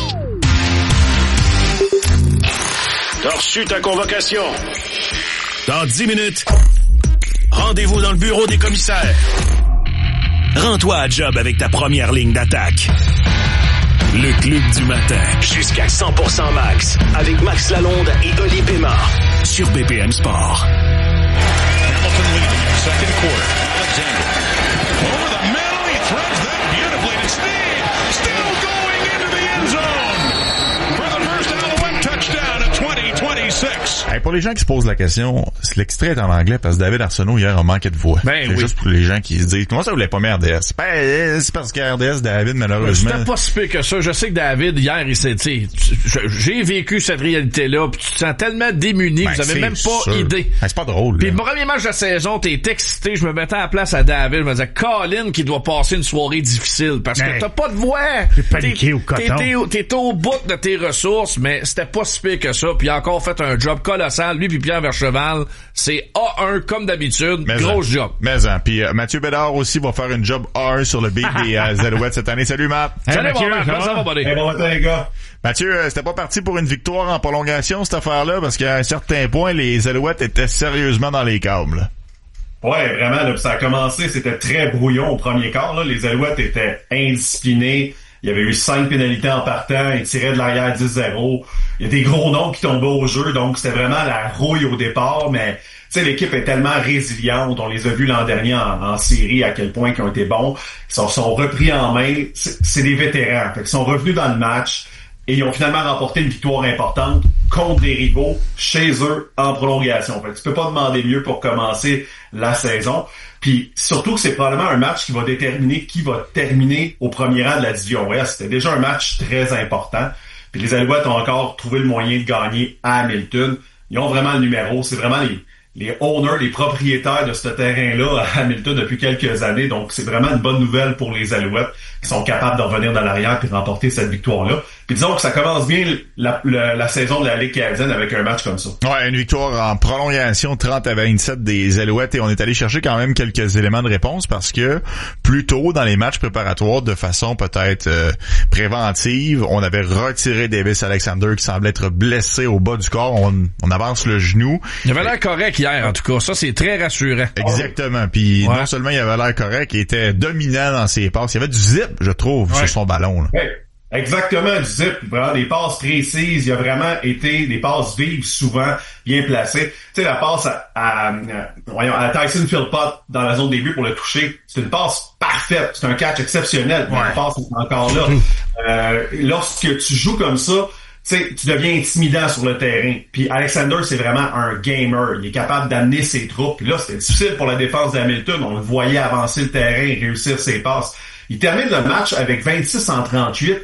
T'as reçu ta convocation. Dans 10 minutes, rendez-vous dans le bureau des commissaires. Rends-toi à job avec ta première ligne d'attaque. Le Club du matin. Jusqu'à 100% max. Avec Max Lalonde et Oli Pema. Sur BPM Sport. Hamilton leading. Second quarter. Alexander. Over the middle. He throws that beautifully to Snead. Still going into the end zone. For the first Alouette touchdown at 20-26. Hey, pour les gens qui se posent la question, l'extrait est en anglais parce que David Arsenault hier a manqué de voix. Ben c'est oui. juste pour les gens qui se disent comment ça vous voulez pas mis RDS? C'est parce que RDS, David, malheureusement. C'était pas si pire que ça. Je sais que David, hier, il s'est dit, j'ai vécu cette réalité-là, pis tu te sens tellement démuni que vous avez même pas sûr. idée. Ben, c'est pas drôle. Puis le premier match de la saison, t'es excité, je me mettais à la place à David, je me disais, Colin qui doit passer une soirée difficile parce que t'as pas de voix. T'es paniqué au coton. T'es au bout de tes ressources, mais c'était pas si pire que ça. Puis il a encore fait un job colossal. Lui puis Pierre Vercheval, c'est A1 comme d'habitude. Gros job. Mais puis Mathieu Bédard aussi va faire une job A1 sur le beat des Alouettes cette année. Salut Matt. Salut Mathieu, Matt, ça va, buddy? Bon matin les gars. Mathieu, c'était pas parti pour une victoire en prolongation cette affaire-là parce qu'à un certain point, les Alouettes étaient sérieusement dans les câbles. Ouais, vraiment, là, ça a commencé, c'était très brouillon au premier quart. Là. Les Alouettes étaient indisciplinés. Il y avait eu 5 pénalités en partant. Ils tiraient de l'arrière 10-0. Il y a des gros noms qui tombaient au jeu, donc c'était vraiment la rouille au départ. Mais tu sais, l'équipe est tellement résiliente. On les a vus l'an dernier en série, à quel point ils ont été bons. Ils sont repris en main. C'est des vétérans. Fait qu'ils sont revenus dans le match et ils ont finalement remporté une victoire importante contre des rivaux chez eux en prolongation. Fait que tu peux pas demander mieux pour commencer la saison. Puis surtout que c'est probablement un match qui va déterminer qui va terminer au premier rang de la division Ouest. C'était déjà un match très important. Puis les Alouettes ont encore trouvé le moyen de gagner à Hamilton. Ils ont vraiment le numéro. C'est vraiment les owners, les propriétaires de ce terrain-là à Hamilton depuis quelques années. Donc c'est vraiment une bonne nouvelle pour les Alouettes qui sont capables de revenir dans l'arrière et de remporter cette victoire-là. Puis disons que ça commence bien la saison de la Ligue canadienne avec un match comme ça. Ouais, une victoire en prolongation 30-27 des Alouettes et on est allé chercher quand même quelques éléments de réponse parce que plus tôt dans les matchs préparatoires de façon peut-être préventive, on avait retiré Davis Alexander qui semblait être blessé au bas du corps. On avance le genou. Il avait l'air correct hier en tout cas. Ça c'est très rassurant. Exactement. Puis non seulement il avait l'air correct, il était dominant dans ses passes. Il y avait du zip, je trouve, sur son ballon. Là. Ouais. Exactement, du zip, vraiment des passes précises, il a vraiment été des passes vives, souvent bien placées. Tu sais, la passe à Tyson Philpott dans la zone des buts pour le toucher, c'est une passe parfaite, c'est un catch exceptionnel, mais la passe est encore là. Lorsque tu joues comme ça, tu sais, tu deviens intimidant sur le terrain. Puis Alexander, c'est vraiment un gamer. Il est capable d'amener ses troupes. Puis là, c'était difficile pour la défense d'Hamilton. On le voyait avancer le terrain et réussir ses passes. Il termine le match avec 26 en 38,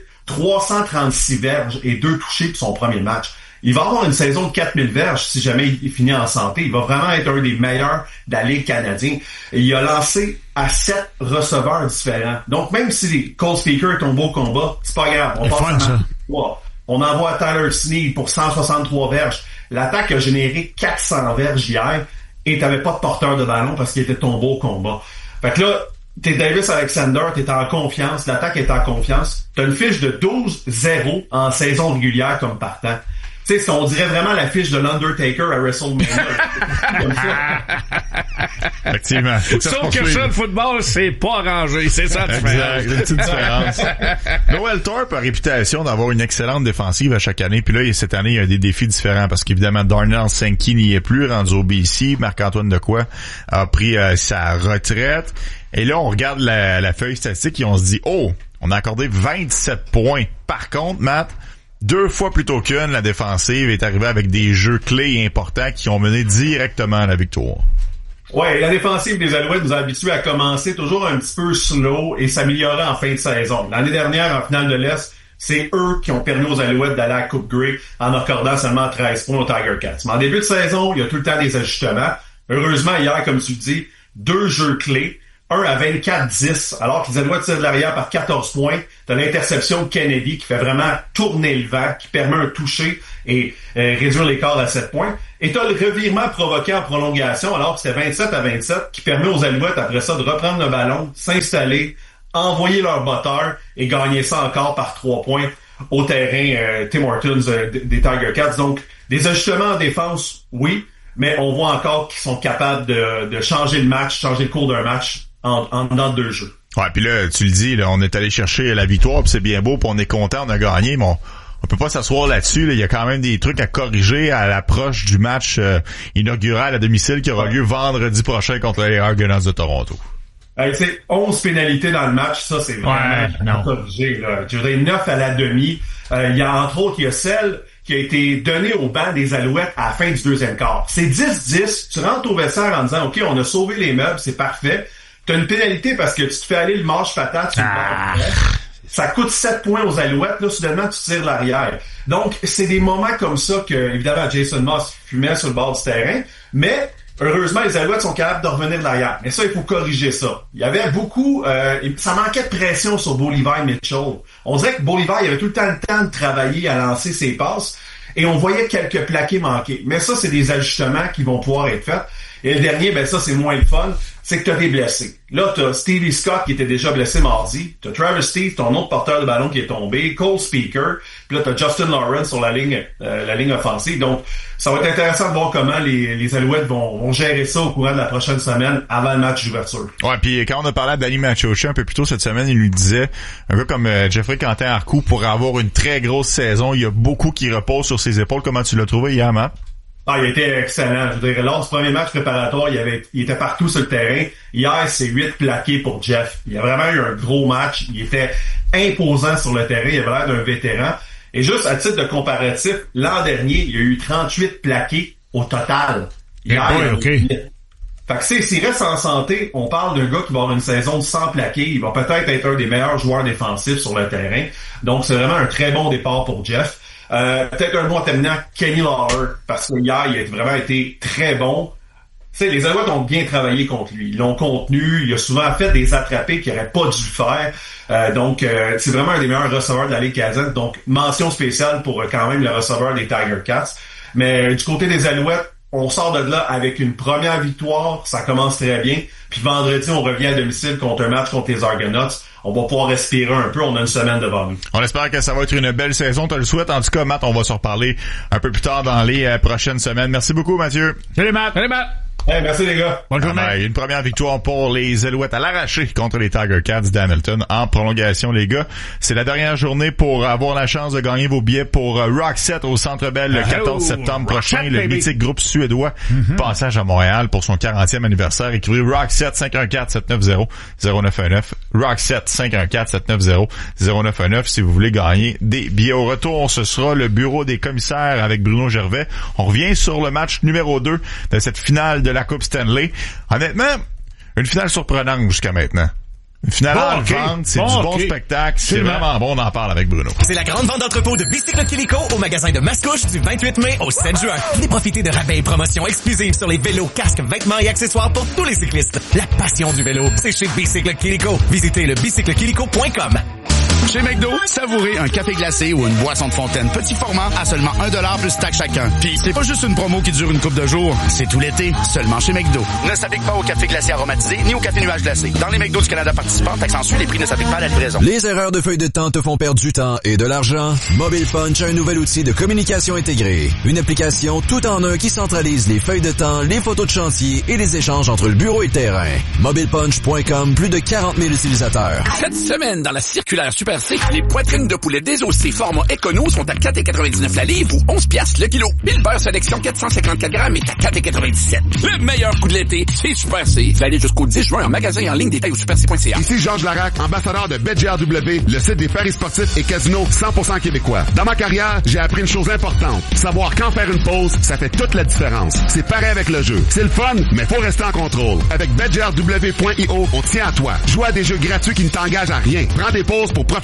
336 verges et 2 touchés pour son premier match. Il va avoir une saison de 4000 verges si jamais il finit en santé. Il va vraiment être un des meilleurs de la Ligue canadienne. Et il a lancé à 7 receveurs différents. Donc, même si Cole Speaker est un beau combat, c'est pas grave. On passe à on envoie Tyler Snead pour 163 verges. L'attaque a généré 400 verges hier et t'avais pas de porteur de ballon parce qu'il était tombé au combat. Fait que là, t'es Davis Alexander, t'es en confiance, l'attaque est en confiance. T'as une fiche de 12-0 en saison régulière comme partant. Tu sais, on dirait vraiment la fiche de l'Undertaker à WrestleMania. Comme ça. Effectivement. Sauf que ça, le football, c'est pas arrangé. C'est ça la différence. Une petite différence. Noel Thorpe a réputation d'avoir une excellente défensive à chaque année. Puis là, cette année, il y a des défis différents parce qu'évidemment, Darnell Sankey n'y est plus, rendu au BC. Marc-Antoine Dequoy a pris sa retraite. Et là, on regarde la feuille statistique et on se dit, oh, on a accordé 27 points. Par contre, Matt, 2 fois plutôt qu'une, la défensive est arrivée avec des jeux clés et importants qui ont mené directement à la victoire. Ouais, la défensive des Alouettes nous a habitués à commencer toujours un petit peu slow et s'améliorer en fin de saison. L'année dernière, en finale de l'Est, c'est eux qui ont permis aux Alouettes d'aller à la Coupe Grey en accordant seulement 13 points aux Tiger Cats. Mais en début de saison, il y a tout le temps des ajustements. Heureusement, hier, comme tu le dis, 2 jeux clés. Un à 24-10, alors que les Alouettes tirent de l'arrière par 14 points. T'as l'interception de Kennedy qui fait vraiment tourner le vent, qui permet un toucher et réduire l'écart à 7 points. Et t'as le revirement provoqué en prolongation, alors que c'était 27-27, qui permet aux Alouettes, après ça, de reprendre le ballon, s'installer, envoyer leur botteur et gagner ça encore par 3 points au terrain Tim Hortons des Tiger Cats. Donc, des ajustements en défense, oui, mais on voit encore qu'ils sont capables de changer le match, changer le cours d'un match dans 2 jeux. Ouais, puis là, tu le dis, là, on est allé chercher la victoire, puis c'est bien beau, puis on est content, on a gagné, mais on peut pas s'asseoir là-dessus. Là. Il y a quand même des trucs à corriger à l'approche du match inaugural à domicile qui aura lieu vendredi prochain contre les Argonauts de Toronto. C'est 11 pénalités dans le match, ça c'est vraiment corrigé. Là. Je dirais 9 à la demi. Il y a entre autres, il y a celle qui a été donnée au banc des Alouettes à la fin du deuxième quart. C'est 10-10, tu rentres au vestiaire en disant « OK, on a sauvé les meubles, c'est parfait ». T'as une pénalité parce que tu te fais aller le manche patate sur le banc. Ça coûte 7 points aux Alouettes, là, soudainement, tu tires de l'arrière. Donc, c'est des moments comme ça que, évidemment, Jason Moss fumait sur le bord du terrain, mais heureusement, les Alouettes sont capables de revenir de l'arrière. Mais ça, il faut corriger ça. Il y avait beaucoup... ça manquait de pression sur Bo Levi Mitchell. On dirait que Bo Levi avait tout le temps de travailler à lancer ses passes, et on voyait quelques plaqués manquer. Mais ça, c'est des ajustements qui vont pouvoir être faits. Et le dernier, ben ça, c'est moins le fun, c'est que t'as des blessés. Là, t'as Stevie Scott qui était déjà blessé mardi, t'as Travis Steve, ton autre porteur de ballon qui est tombé, Cole Speaker, puis là, t'as Justin Lawrence sur la ligne offensive. Donc, ça va être intéressant de voir comment les Alouettes vont gérer ça au courant de la prochaine semaine avant le match d'ouverture. Ouais, puis quand on a parlé à Danny Machocha un peu plus tôt cette semaine, il lui disait, un gars comme Jeffrey Quentin-Arcou, pour avoir une très grosse saison, il y a beaucoup qui reposent sur ses épaules. Comment tu l'as trouvé hier, Matt? Il était excellent. Je dirais, lors du premier match préparatoire, il était partout sur le terrain. Hier, c'est 8 plaqués pour Jeff. Il a vraiment eu un gros match. Il était imposant sur le terrain. Il avait l'air d'un vétéran. Et juste à titre de comparatif, l'an dernier, il y a eu 38 plaqués au total. Hier, Fait que s'il reste en santé, on parle d'un gars qui va avoir une saison de 100 plaqués. Il va peut-être être un des meilleurs joueurs défensifs sur le terrain. Donc, c'est vraiment un très bon départ pour Jeff. Peut-être un mot en terminant, Kenny Lawler, parce que hier, il a vraiment été très bon. Tu sais, les Alouettes ont bien travaillé contre lui. Ils l'ont contenu. Il a souvent fait des attrapés qu'il n'aurait pas dû faire. Donc, c'est vraiment un des meilleurs receveurs de la Ligue canadienne. Donc, mention spéciale pour quand même le receveur des Tiger Cats. Mais du côté des Alouettes, on sort de là avec une première victoire. Ça commence très bien. Puis vendredi, on revient à domicile contre un match contre les Argonauts. On va pouvoir respirer un peu. On a une semaine devant nous. On espère que ça va être une belle saison. Tu le souhaites. En tout cas, Matt, on va se reparler un peu plus tard dans les prochaines semaines. Merci beaucoup, Mathieu. Salut, Matt. Salut, Matt. Hey, merci les gars. Bonne journée. Une première victoire pour les Alouettes à l'arraché contre les Tiger Cats d'Hamilton en prolongation, les gars. C'est la dernière journée pour avoir la chance de gagner vos billets pour Roxette au Centre Bell le 14 septembre prochain. Le mythique groupe suédois passage à Montréal pour son 40e anniversaire. Écrivez Roxette 514-790-0919. Roxette 514-790-0919 si vous voulez gagner des billets. Au retour, ce sera le bureau des commissaires avec Bruno Gervais. On revient sur le match numéro 2 de cette finale de la Coupe Stanley. Honnêtement, une finale surprenante jusqu'à maintenant. Une finale en vente, c'est du bon spectacle, c'est vraiment bon, on en parle avec Bruno. C'est la grande vente d'entrepôt de Bicycle Kilico au magasin de Mascouche du 28 mai au 7 juin. Venez profiter de rabais et promotions exclusives sur les vélos, casques, vêtements et accessoires pour tous les cyclistes. La passion du vélo, c'est chez Bicycle Kilico. Visitez le bicyclekilico.com. Chez McDo, savourez un café glacé ou une boisson de fontaine petit format à seulement $1 plus taxe chacun. Puis c'est pas juste une promo qui dure une couple de jours, c'est tout l'été, seulement chez McDo. Ne s'applique pas au café glacé aromatisé ni au café nuage glacé. Dans les McDo du Canada participants, taxe ensuite, les prix ne s'appliquent pas à la livraison. Les erreurs de feuille de temps te font perdre du temps et de l'argent? Mobile Punch a un nouvel outil de communication intégrée. Une application tout en un qui centralise les feuilles de temps, les photos de chantier et les échanges entre le bureau et le terrain. MobilePunch.com, plus de 40 000 utilisateurs. Cette semaine, dans la circulaire Super C, les poitrines de poulet désossées format Econo sont à 4,99 la livre ou 11 piastres le kilo. Bill Beurre sélection 454 grammes est à 4,97. Le meilleur coup de l'été, c'est Super C. Valide jusqu'au 10 juin en magasin et en ligne, détail au superc.ca. Ici Georges Larac, ambassadeur de BetGRW, le site des paris sportifs et casinos 100% québécois. Dans ma carrière, j'ai appris une chose importante. Savoir quand faire une pause, ça fait toute la différence. C'est pareil avec le jeu. C'est le fun, mais faut rester en contrôle. Avec BetGRW.io, on tient à toi. Joue à des jeux gratuits qui ne t'engagent à rien. Prends des pauses pour profiter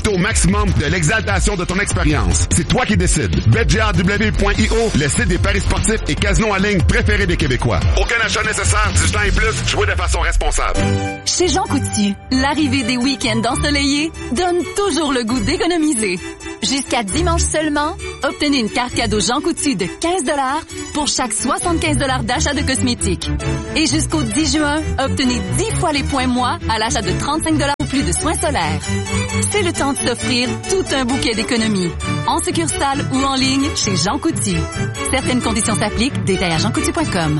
Profite au maximum de l'exaltation de ton expérience. C'est toi qui décides. BetGRW.io, le site des paris sportifs et casinos en ligne préféré des Québécois. Aucun achat nécessaire, 18 ans et plus, jouez de façon responsable. Chez Jean Coutu, l'arrivée des week-ends ensoleillés donne toujours le goût d'économiser. Jusqu'à dimanche seulement, obtenez une carte cadeau Jean Coutu de 15 $ pour chaque 75 $ d'achat de cosmétiques. Et jusqu'au 10 juin, obtenez 10 fois les points moi à l'achat de 35 $ ou plus de soins solaires. C'est le temps de s'offrir tout un bouquet d'économies. En succursale ou en ligne chez Jean Coutu. Certaines conditions s'appliquent. Détails à jeancoutu.com.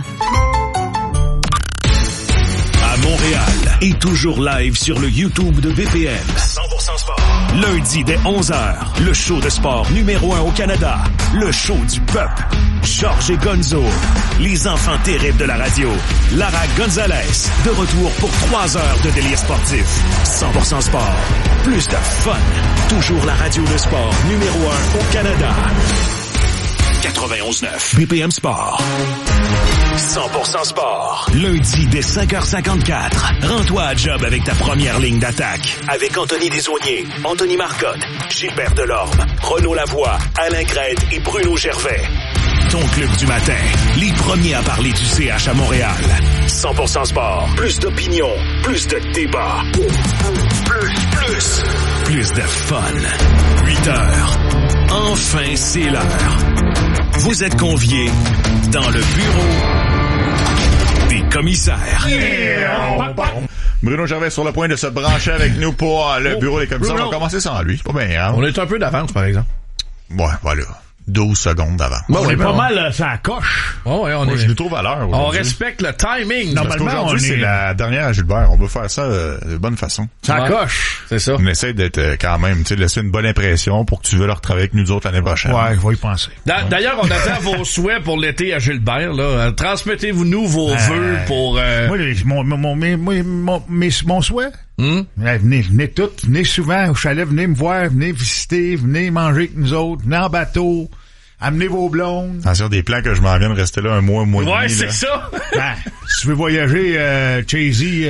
À Montréal et toujours live sur le YouTube de BPM. 100% sport. Lundi dès 11h, le show de sport numéro 1 au Canada. Le show du peuple. Georges et Gonzo. Les enfants terribles de la radio. Lara Gonzalez. De retour pour 3 heures de délire sportif. 100% sport. Plus de fun. Toujours la radio de sport numéro 1 au Canada. 91.9 BPM Sport. 100% sport. Lundi dès 5h54. Rends-toi à job avec ta première ligne d'attaque. Avec Anthony Desaulniers, Anthony Marcotte, Gilbert Delorme, Renaud Lavoie, Alain Crête et Bruno Gervais. Ton club du matin. Les premiers à parler du CH à Montréal. 100% sport. Plus d'opinion. Plus de débat. Plus de fun. 8 heures. Enfin, c'est l'heure. Vous êtes conviés dans le bureau des commissaires. Bruno Gervais sur le point de se brancher avec nous pour le bureau des commissaires. On va commencer sans lui. C'est pas bien grave. On est un peu d'avance, par exemple. Ouais, voilà. 12 secondes d'avant. On est pas mal ça coche. Oh, ouais, je nous trouve à l'heure. On respecte le timing. Normalement, aujourd'hui, c'est la dernière à Gilbert. On veut faire ça de bonne façon. Ça coche. C'est ça. On essaie d'être quand même, tu sais, de laisser une bonne impression pour que tu veux leur travailler avec nous autres l'année prochaine. Ouais, je vais y penser. D'ailleurs, on attend vos souhaits pour l'été à Gilbert, là. Transmettez-vous-nous vos vœux pour, Moi, mon souhait. Venez toutes, venez souvent au chalet, venez me voir, venez visiter, venez manger avec nous autres, venez en bateau, amenez vos blondes. Attention, des plans que je m'en viens de rester là un mois et demi. Ouais, c'est ça! Si tu veux voyager, Chazy,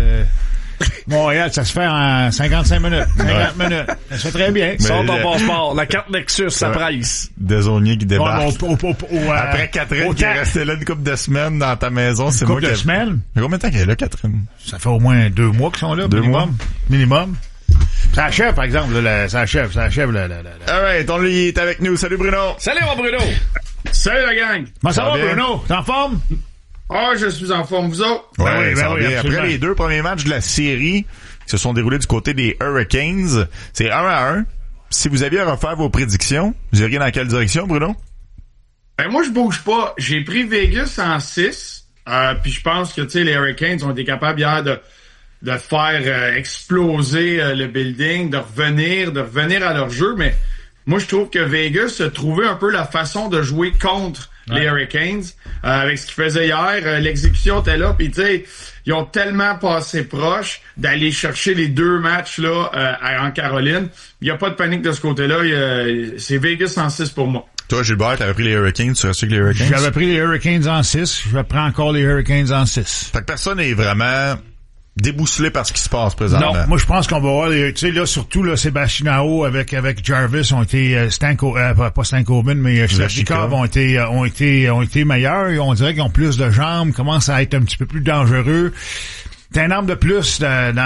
Montréal, ça se fait en 55 minutes, 50 minutes. Ça se fait très bien. Sors ton passeport, la carte Nexus, ça presse. Desaulniers qui débarque. Après Catherine qui est restée là une couple de semaines dans ta maison, c'est moi qui... Une couple de semaines? Combien de temps qu'elle est là, Catherine? Ça fait au moins 2 mois qu'ils sont là, minimum. Ça achève, par exemple, ça achève. Alright, on lui est avec nous. Salut Bruno! Salut mon Bruno! Salut la gang! Comment ça va Bruno? T'es en forme? Ah, je suis en forme, vous autres? Ouais, ça va bien. Après les 2 premiers matchs de la série qui se sont déroulés du côté des Hurricanes, c'est 1-1. Si vous aviez à refaire vos prédictions, vous iriez dans quelle direction, Bruno? Ben, moi, je bouge pas. J'ai pris Vegas en 6. Puis je pense que, tu sais, les Hurricanes ont été capables hier de faire exploser le building, de revenir à leur jeu. Mais moi, je trouve que Vegas a trouvé un peu la façon de jouer contre les Hurricanes, avec ce qu'ils faisaient hier. L'exécution était là, puis tu sais, ils ont tellement passé proche d'aller chercher les 2 matchs là en Caroline. Il n'y a pas de panique de ce côté-là. C'est Vegas en 6 pour moi. Toi, Gilbert, t'avais pris les Hurricanes, tu restes avec les Hurricanes? J'avais pris les Hurricanes en 6, je prends encore les Hurricanes en 6. Fait que personne n'est vraiment déboussolé par ce qui se passe présentement. Non, moi je pense qu'on va voir, tu sais là surtout là Sébastien Aho avec Jarvis ont été pas Stankoven mais Svechnikov ont été meilleurs, et on dirait qu'ils ont plus de jambes, commencent à être un petit peu plus dangereux. C'est un arme de plus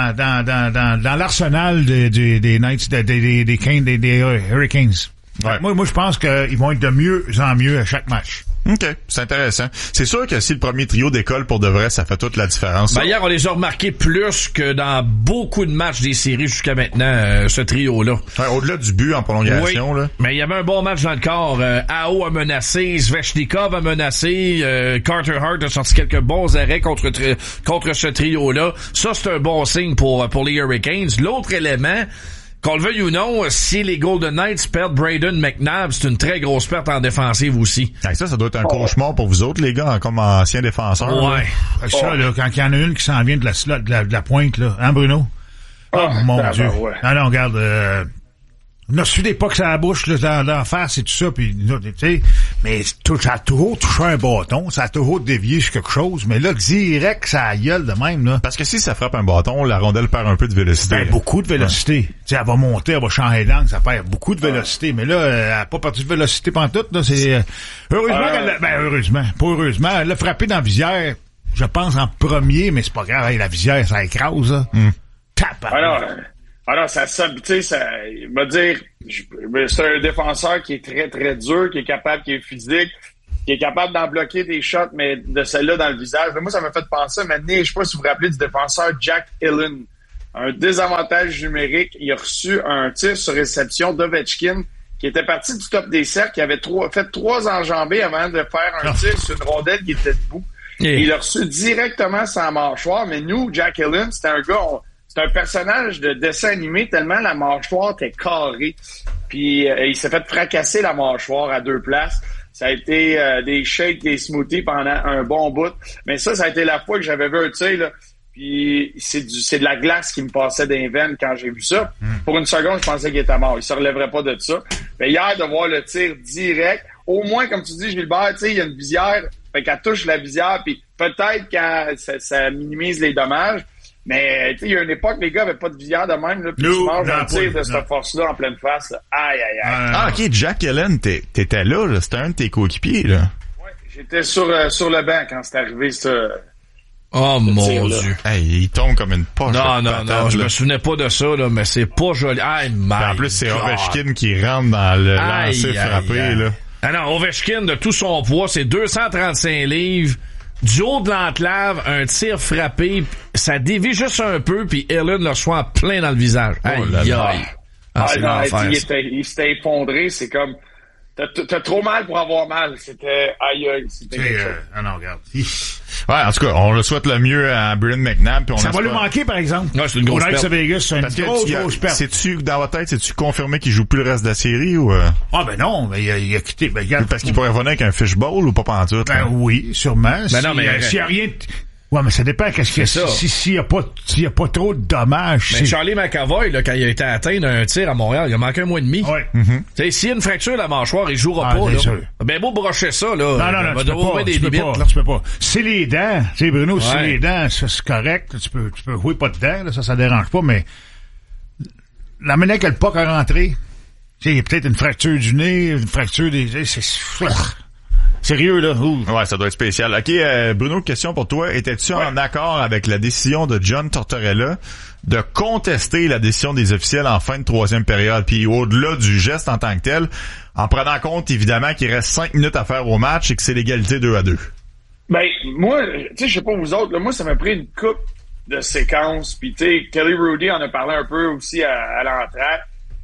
dans l'arsenal des Knights des Hurricanes. Ouais. Moi je pense qu'ils vont être de mieux en mieux à chaque match. OK, c'est intéressant. C'est sûr que si le premier trio décolle pour de vrai, ça fait toute la différence. Ben, hier, on les a remarqués plus que dans beaucoup de matchs des séries jusqu'à maintenant, ce trio-là. Ouais, au-delà du but en prolongation, oui, là. Mais il y avait un bon match dans le corps. Aho a menacé, Svechnikov a menacé, Carter Hart a sorti quelques bons arrêts contre ce trio-là. Ça, c'est un bon signe pour les Hurricanes. L'autre élément, qu'on le veuille ou non, si les Golden Knights perdent Braden McNabb, c'est une très grosse perte en défensive aussi. Ça doit être un cauchemar pour vous autres, les gars, comme anciens défenseurs. Ouais. Là. Ça, là, quand il y en a une qui s'en vient de la pointe, là. Hein, Bruno? Oh, mon Dieu. Ouais. Non, regarde, On a reçu des pucks à la bouche, là, d'en face et tout ça, puis tu sais, mais ça a toujours touché un bâton, ça a toujours dévié sur quelque chose, mais là, direct, ça a gueule de même, là. Parce que si ça frappe un bâton, la rondelle perd un peu de vélocité. Ben, beaucoup de vélocité. Tu sais, elle va monter, elle va changer d'angle, ça perd beaucoup de vélocité, mais là, elle a pas perdu de vélocité pantoute, là, c'est, heureusement, pas heureusement, elle l'a frappé dans la visière, je pense en premier, mais c'est pas grave, la visière, ça écrase, là. Alors, ça, tu sais, ça, il va dire, c'est un défenseur qui est très, très dur, qui est capable, qui est physique, qui est capable d'en bloquer des shots, mais de celle-là dans le visage. Mais moi, ça m'a fait penser, maintenant, je sais pas si vous vous rappelez du défenseur Jack Hillen. Un désavantage numérique. Il a reçu un tir sur réception d'Ovechkin, qui était parti du top des cercles, qui avait fait 3 enjambées avant de faire un tir sur une rondelle qui était debout. Et il a reçu directement sa mâchoire, mais nous, Jack Hillen, c'était un gars, c'est un personnage de dessin animé tellement la mâchoire était carrée. Puis il s'est fait fracasser la mâchoire à 2 places. Ça a été des shakes, des smoothies pendant un bon bout. Mais ça a été la fois que j'avais vu un tir, là. Puis c'est de la glace qui me passait des veines quand j'ai vu ça. Pour une seconde, je pensais qu'il était mort. Il se relèverait pas de ça. Mais hier, de voir le tir direct, au moins, comme tu dis, Gilbert, tu sais, il y a une visière, fait qu'elle touche la visière, puis peut-être que ça minimise les dommages. Mais tu sais, il y a une époque, les gars avaient pas de visière de même, là, puis tu manges un tir de cette force-là en pleine face. Là. Aïe, aïe, aïe. Ah, ok, Jack Hillen, t'étais là, c'était un de tes coéquipiers, là. Ouais, j'étais sur le banc quand c'est arrivé, ça. Oh mon Dieu. Hey, il tombe comme une poche. Non, je me souvenais pas de ça, là, mais c'est pas joli. Aïe, en plus, c'est Ovechkin qui rentre dans le lancer frappé, là. Ah non, Ovechkin, de tout son poids, c'est 235 livres. Du haut de l'enclave, un tir frappé, ça dévie juste un peu, puis Hillen le reçoit en plein dans le visage. Aïe, aïe. C'est l'enfer. Il s'était effondré, c'est comme... T'as trop mal pour avoir mal. C'était aïe. Non, regarde. Ouais, en tout cas, on le souhaite le mieux à Brandon McNabb. Puis ça va lui manquer, par exemple. Ouais, c'est une grosse perte. Vegas, c'est une grosse perte. C'est-tu, dans votre tête, c'est-tu confirmé qu'il joue plus le reste de la série ou... Ah, ben non, mais il a quitté. Ben, parce qu'il pourrait revenir avec un fishbowl ou pas pantoute? Ben oui, sûrement. Ben non, mais s'il y a rien... Ouais, mais ça dépend qu'est-ce qu'il y a. S'il y a pas trop de dommages. Mais Charlie McAvoy, là, quand il a été atteint d'un tir à Montréal, il a manqué 1 mois et demi. Ouais. Tu sais, s'il y a une fracture de la mâchoire, il jouera pas, là. Sûr. Ben, beau brocher ça, là. Non, tu peux pas. C'est les dents. Tu sais, Bruno, c'est les dents, ça, c'est correct. Tu peux jouer pas de dents, là, ça dérange pas, mais la manière que le puck a rentré, tu sais, il y a peut-être une fracture du nez, une fracture des, c'est sérieux, là. Ouais, ça doit être spécial. OK, Bruno, question pour toi. Étais-tu en accord avec la décision de John Tortorella de contester la décision des officiels en fin de 3e période, puis au-delà du geste en tant que tel, en prenant compte, évidemment, qu'il reste 5 minutes à faire au match et que c'est l'égalité 2-2? Ben, moi, tu sais, je sais pas vous autres, là, moi, ça m'a pris une coupe de séquences, puis tu sais, Kelly Rudy en a parlé un peu aussi à l'entrée.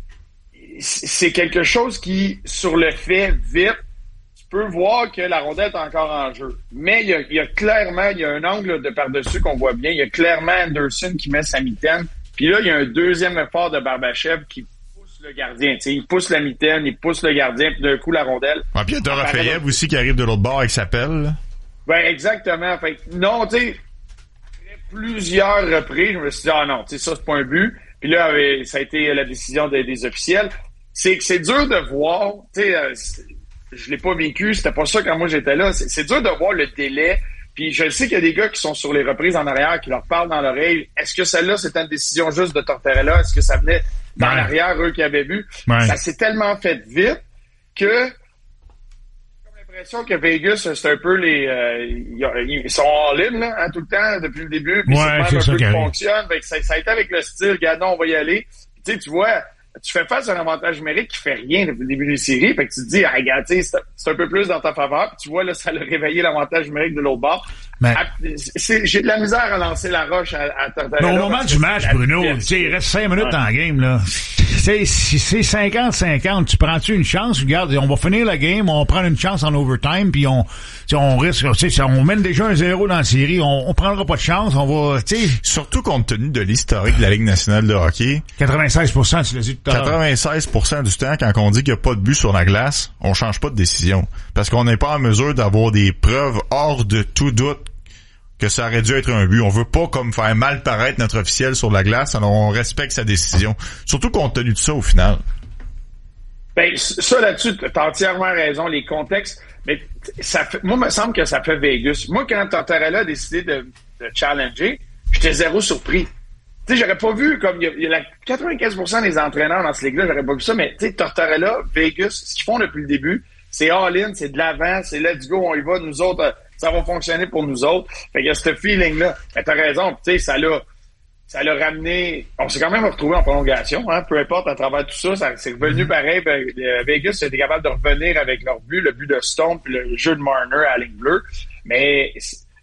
C'est quelque chose qui, sur le fait, vite, peut voir que la rondelle est encore en jeu. Mais il y a clairement, il y a un angle de par-dessus qu'on voit bien. Il y a clairement Anderson qui met sa mitaine. Puis là, il y a un deuxième effort de Barbashev qui pousse le gardien. T'sais, il pousse la mitaine, il pousse le gardien, puis d'un coup, la rondelle... Ouais, puis il y a Dorofeyev aussi qui arrive de l'autre bord avec sa pelle. Ben, exactement. Fait non, tu sais, plusieurs reprises, je me suis dit, ah non, tu sais, ça, c'est pas un but. Puis là, ça a été la décision des officiels. C'est que c'est dur de voir, tu sais... je l'ai pas vécu, c'était pas ça quand moi j'étais là. C'est dur de voir le délai. Puis je sais qu'il y a des gars qui sont sur les reprises en arrière, qui leur parlent dans l'oreille. Est-ce que celle-là, c'était une décision juste de Tortorella? Est-ce que ça venait dans l'arrière, eux qui avaient vu? Ça s'est tellement fait vite que j'ai l'impression que Vegas, c'est un peu ils sont all-in, là, hein, tout le temps, depuis le début. Puis c'est même un peu qui fonctionne. Ça a été avec le style, regarde, non, on va y aller. Tu sais, tu vois... Tu fais face à un avantage numérique qui fait rien depuis le début des séries. Fait que tu te dis, ah, regarde, c'est un peu plus dans ta faveur. Puis tu vois, là, ça a réveillé l'avantage numérique de l'autre bord. Mais... j'ai de la misère à lancer la roche à Tortorella. Mais au moment du match, Bruno, il reste 5 minutes dans le game, là. Si c'est 50-50, tu prends-tu une chance? Regarde, on va finir la game, on prend une chance en overtime, puis on risque, on mène déjà 1-0 dans la série, on prendra pas de chance, on va, tu sais. Surtout compte tenu de l'historique de la Ligue nationale de hockey. 96%, tu l'as dit tout à l'heure. 96% du temps, quand on dit qu'il n'y a pas de but sur la glace, on change pas de décision. Parce qu'on n'est pas en mesure d'avoir des preuves hors de tout doute que ça aurait dû être un but. On veut pas comme faire mal paraître notre officiel sur la glace, alors on respecte sa décision. Surtout compte tenu de ça au final. Ben, ça là-dessus, t'as entièrement raison, les contextes. Mais moi, il me semble que ça fait Vegas. Moi, quand Tortorella a décidé de challenger, j'étais zéro surpris. Tu sais, j'aurais pas vu, comme il y a 95% des entraîneurs dans ce ligue-là, j'aurais pas vu ça, mais tu sais, Tortorella, Vegas, ce qu'ils font depuis le début, c'est all-in, c'est de l'avant, c'est let's go, on y va, nous autres, ça va fonctionner pour nous autres. Fait qu'il y a ce feeling-là. Mais t'as raison, tu sais, ça l'a ramené, on s'est quand même retrouvé en prolongation, hein, peu importe, à travers tout ça c'est revenu pareil. Vegas a été capable de revenir avec leur but, le but de Stone puis le jeu de Marner à la ligne bleue. Mais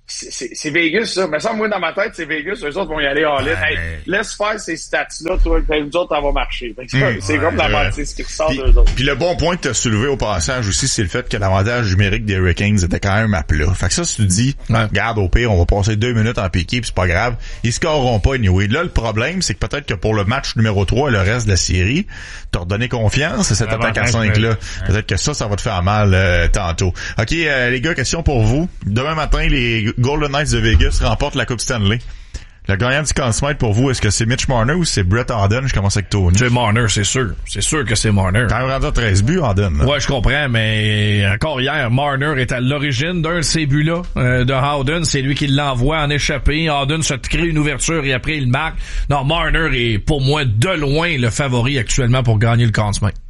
c'est Vegas, ça. Mais ça, moi, dans ma tête, c'est Vegas. Eux autres vont y aller all-in. Hey, laisse faire ces stats-là, toi. Nous autres, ça va marcher. C'est comme la moitié, ce qui ressort d'eux autres. Puis le bon point que tu as soulevé au passage aussi, c'est le fait que l'avantage numérique des Hurricanes était quand même à plat. Fait que ça, si tu dis, regarde, au pire, on va passer 2 minutes en piqué, puis c'est pas grave. Ils scoreront pas anyway. Là, le problème, c'est que peut-être que pour le match numéro 3 et le reste de la série, t'as redonné confiance à cette attaque à 5-là. Peut-être que ça va te faire mal tantôt. OK, les gars, question pour vous. Demain matin, les Golden Knights de Vegas remportent la Coupe Stanley. Le gagnant du Conn Smythe pour vous, est-ce que c'est Mitch Marner ou c'est Brett Howden? Je commence avec Tony. C'est Marner, c'est sûr. C'est sûr que c'est Marner. Quand même rendu à 13 buts, Howden. Là. Ouais, je comprends, mais encore hier, Marner est à l'origine d'un de ces buts-là de Howden. C'est lui qui l'envoie en échappée. Howden se crée une ouverture et après il marque. Non, Marner est pour moi de loin le favori actuellement pour gagner le Conn Smythe.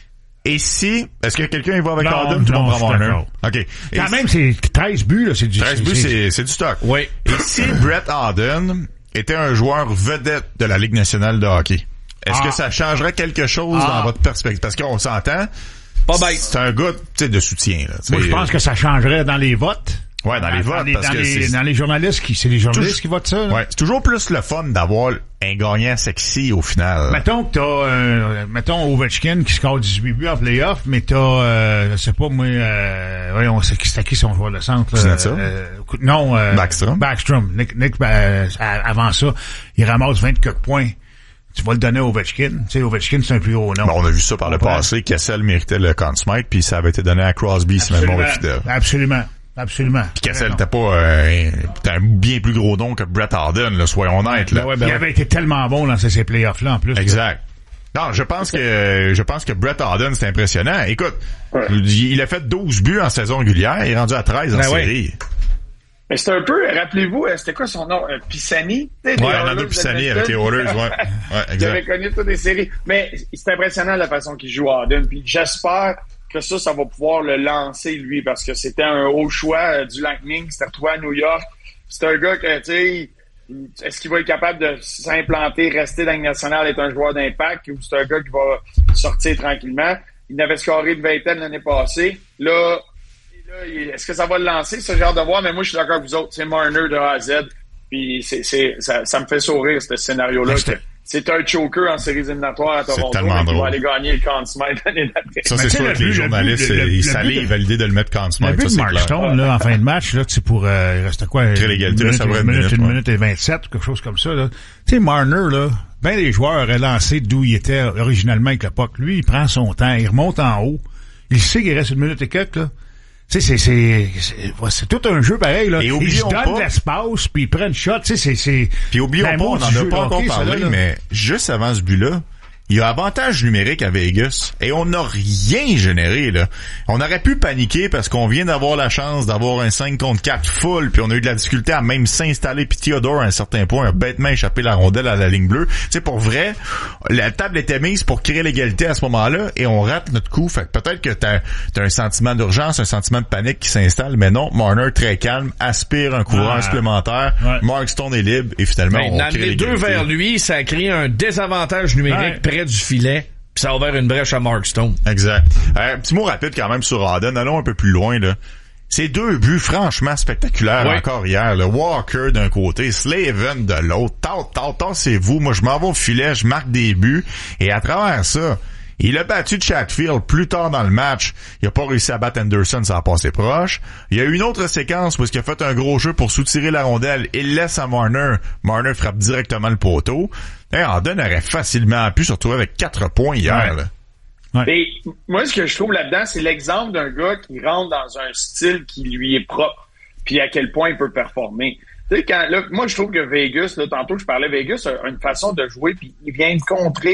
Et si, est-ce que quelqu'un y va avec Howden? Tout le monde prend Marner. OK. Quand même, c'est 13 buts, là, c'est du 13 buts, c'est du stock. Oui. Et si Brett Howden était un joueur vedette de la Ligue nationale de hockey, est-ce que ça changerait quelque chose dans votre perspective? Parce qu'on s'entend, c'est un gars, tu sais, de soutien, là. Moi, je pense que ça changerait dans les votes. Ouais, dans les votes, parce que dans les journalistes c'est les journalistes qui votent ça. Là. Ouais, c'est toujours plus le fun d'avoir un gagnant sexy au final. Mettons que t'as mettons Ovechkin qui score 18 buts en playoff, mais t'as je sais pas moi voyons, c'est qui son joueur de centre non Backstrom. Nick avant ça, il ramasse 24 points. Tu vas le donner à Ovechkin. Tu sais, Ovechkin, c'est un plus haut nom. Bon, on a vu ça par le passé. Kessel méritait le Conn Smythe, puis ça avait été donné à Crosby, si même bon fidèle. Absolument. Puis Kessel t'as pas un bien plus gros nom que Brett Howden, là, soyons honnêtes. Là. Il avait été tellement bon dans ces playoffs-là, en plus. Exact. Non, je pense que Brett Howden, c'est impressionnant. Écoute, il a fait 12 buts en saison régulière, il est rendu à 13 en série. Mais c'est un peu, rappelez-vous, c'était quoi son nom? Pisani? Ouais, Nando Pisani avec les Oilers, ouais. Exact. J'avais connu toutes les séries. Mais c'est impressionnant la façon qu'il joue Howden. Puis j'espère que ça va pouvoir le lancer, lui, parce que c'était un haut choix du Lightning. C'était retrouvé à New York. C'est un gars que, tu sais, est-ce qu'il va être capable de s'implanter, rester dans la Ligue nationale, être un joueur d'impact, ou c'est un gars qui va sortir tranquillement? Il n'avait scoré une vingtaine l'année passée. Là, est-ce que ça va le lancer, ce genre de voir? Mais moi, je suis d'accord avec vous autres. C'est Marner de A à Z. Puis ça me fait sourire, ce scénario-là. C'est un choker en séries éliminatoires à Toronto. C'est tellement drôle. Il va aller gagner le Conn Smythe l'année d'après. Ça, c'est sûr que les journalistes, ils s'allient valider de le mettre Conn Smythe. Le but de Mark Stone, là, en fin de match, là, c'est pour, il restait quoi? Créer l'égalité, ça va être une minute et 27, ou quelque chose comme ça, là. Tu sais, Marner, là, ben les joueurs auraient lancé d'où il était originalement avec le puck. Lui, il prend son temps, il remonte en haut. Il sait qu'il reste une minute et quelques, là. Tu sais, c'est tout un jeu pareil, là. Et il se donne de l'espace, puis il prend une shot, tu sais, c'est... Puis oublions pas, on n'en a pas encore parlé, mais juste avant ce but-là, il y a avantage numérique à Vegas et on n'a rien généré, là. On aurait pu paniquer parce qu'on vient d'avoir la chance d'avoir un 5 contre 4 full, puis on a eu de la difficulté à même s'installer, puis Theodore à un certain point a bêtement échappé la rondelle à la ligne bleue. Tu sais, pour vrai, la table était mise pour créer l'égalité à ce moment-là et on rate notre coup. Fait que peut-être que t'as un sentiment d'urgence, un sentiment de panique qui s'installe, mais non, Marner très calme, aspire un courant supplémentaire, Mark Stone est libre et finalement on crée l'égalité. Les deux vers lui, ça a créé un désavantage numérique près du filet, puis ça a ouvert une brèche à Mark Stone. Exact. Un petit mot rapide quand même sur Howden. Allons un peu plus loin, là. Ces deux buts franchement spectaculaires encore hier. Le Walker d'un côté, Slavin de l'autre. Tassez-vous. Moi, je m'en vais au filet, je marque des buts. Et à travers ça, il a battu Chatfield plus tard dans le match. Il a pas réussi à battre Anderson, ça a passé proche. Il y a eu une autre séquence où il a fait un gros jeu pour soutirer la rondelle. Il laisse à Marner. Marner frappe directement le poteau. Howden aurait facilement pu se retrouver avec 4 points hier. Là. Et moi, ce que je trouve là-dedans, c'est l'exemple d'un gars qui rentre dans un style qui lui est propre, puis à quel point il peut performer. Tu sais, moi, je trouve que Vegas, là, tantôt je parlais, Vegas a une façon de jouer, puis il vient de contrer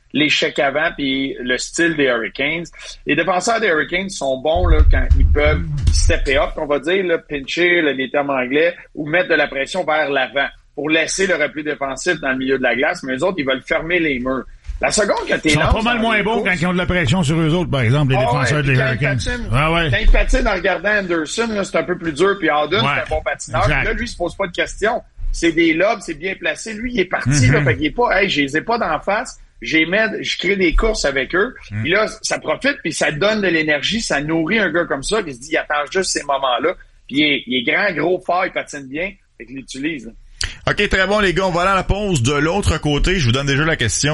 l'échec avant puis le style des Hurricanes. Les défenseurs des Hurricanes sont bons là quand ils peuvent stepper up, on va dire, là, pincher, les termes anglais, ou mettre de la pression vers l'avant pour laisser le repli défensif dans le milieu de la glace, mais eux autres, ils veulent fermer les murs. La seconde que t'es ils sont pas mal moins bons quand ils ont de la pression sur eux autres, par exemple, les défenseurs des Hurricanes. Quand ils patinent en regardant Anderson, là, c'est un peu plus dur, puis Howden, c'est un bon patineur. Là, lui, il se pose pas de questions. C'est des lobes, c'est bien placé. Lui, il est parti, là, fait qu'il est pas, hey, je les ai pas d'en face. Je crée des courses avec eux. Puis là, ça profite, puis ça donne de l'énergie, ça nourrit un gars comme ça qui se dit, il attend juste ces moments-là. Puis il est grand, gros, fort, il patine bien, fait qu'il l'utilise. OK, très bon, les gars. On va aller à la pause. De l'autre côté, je vous donne déjà la question.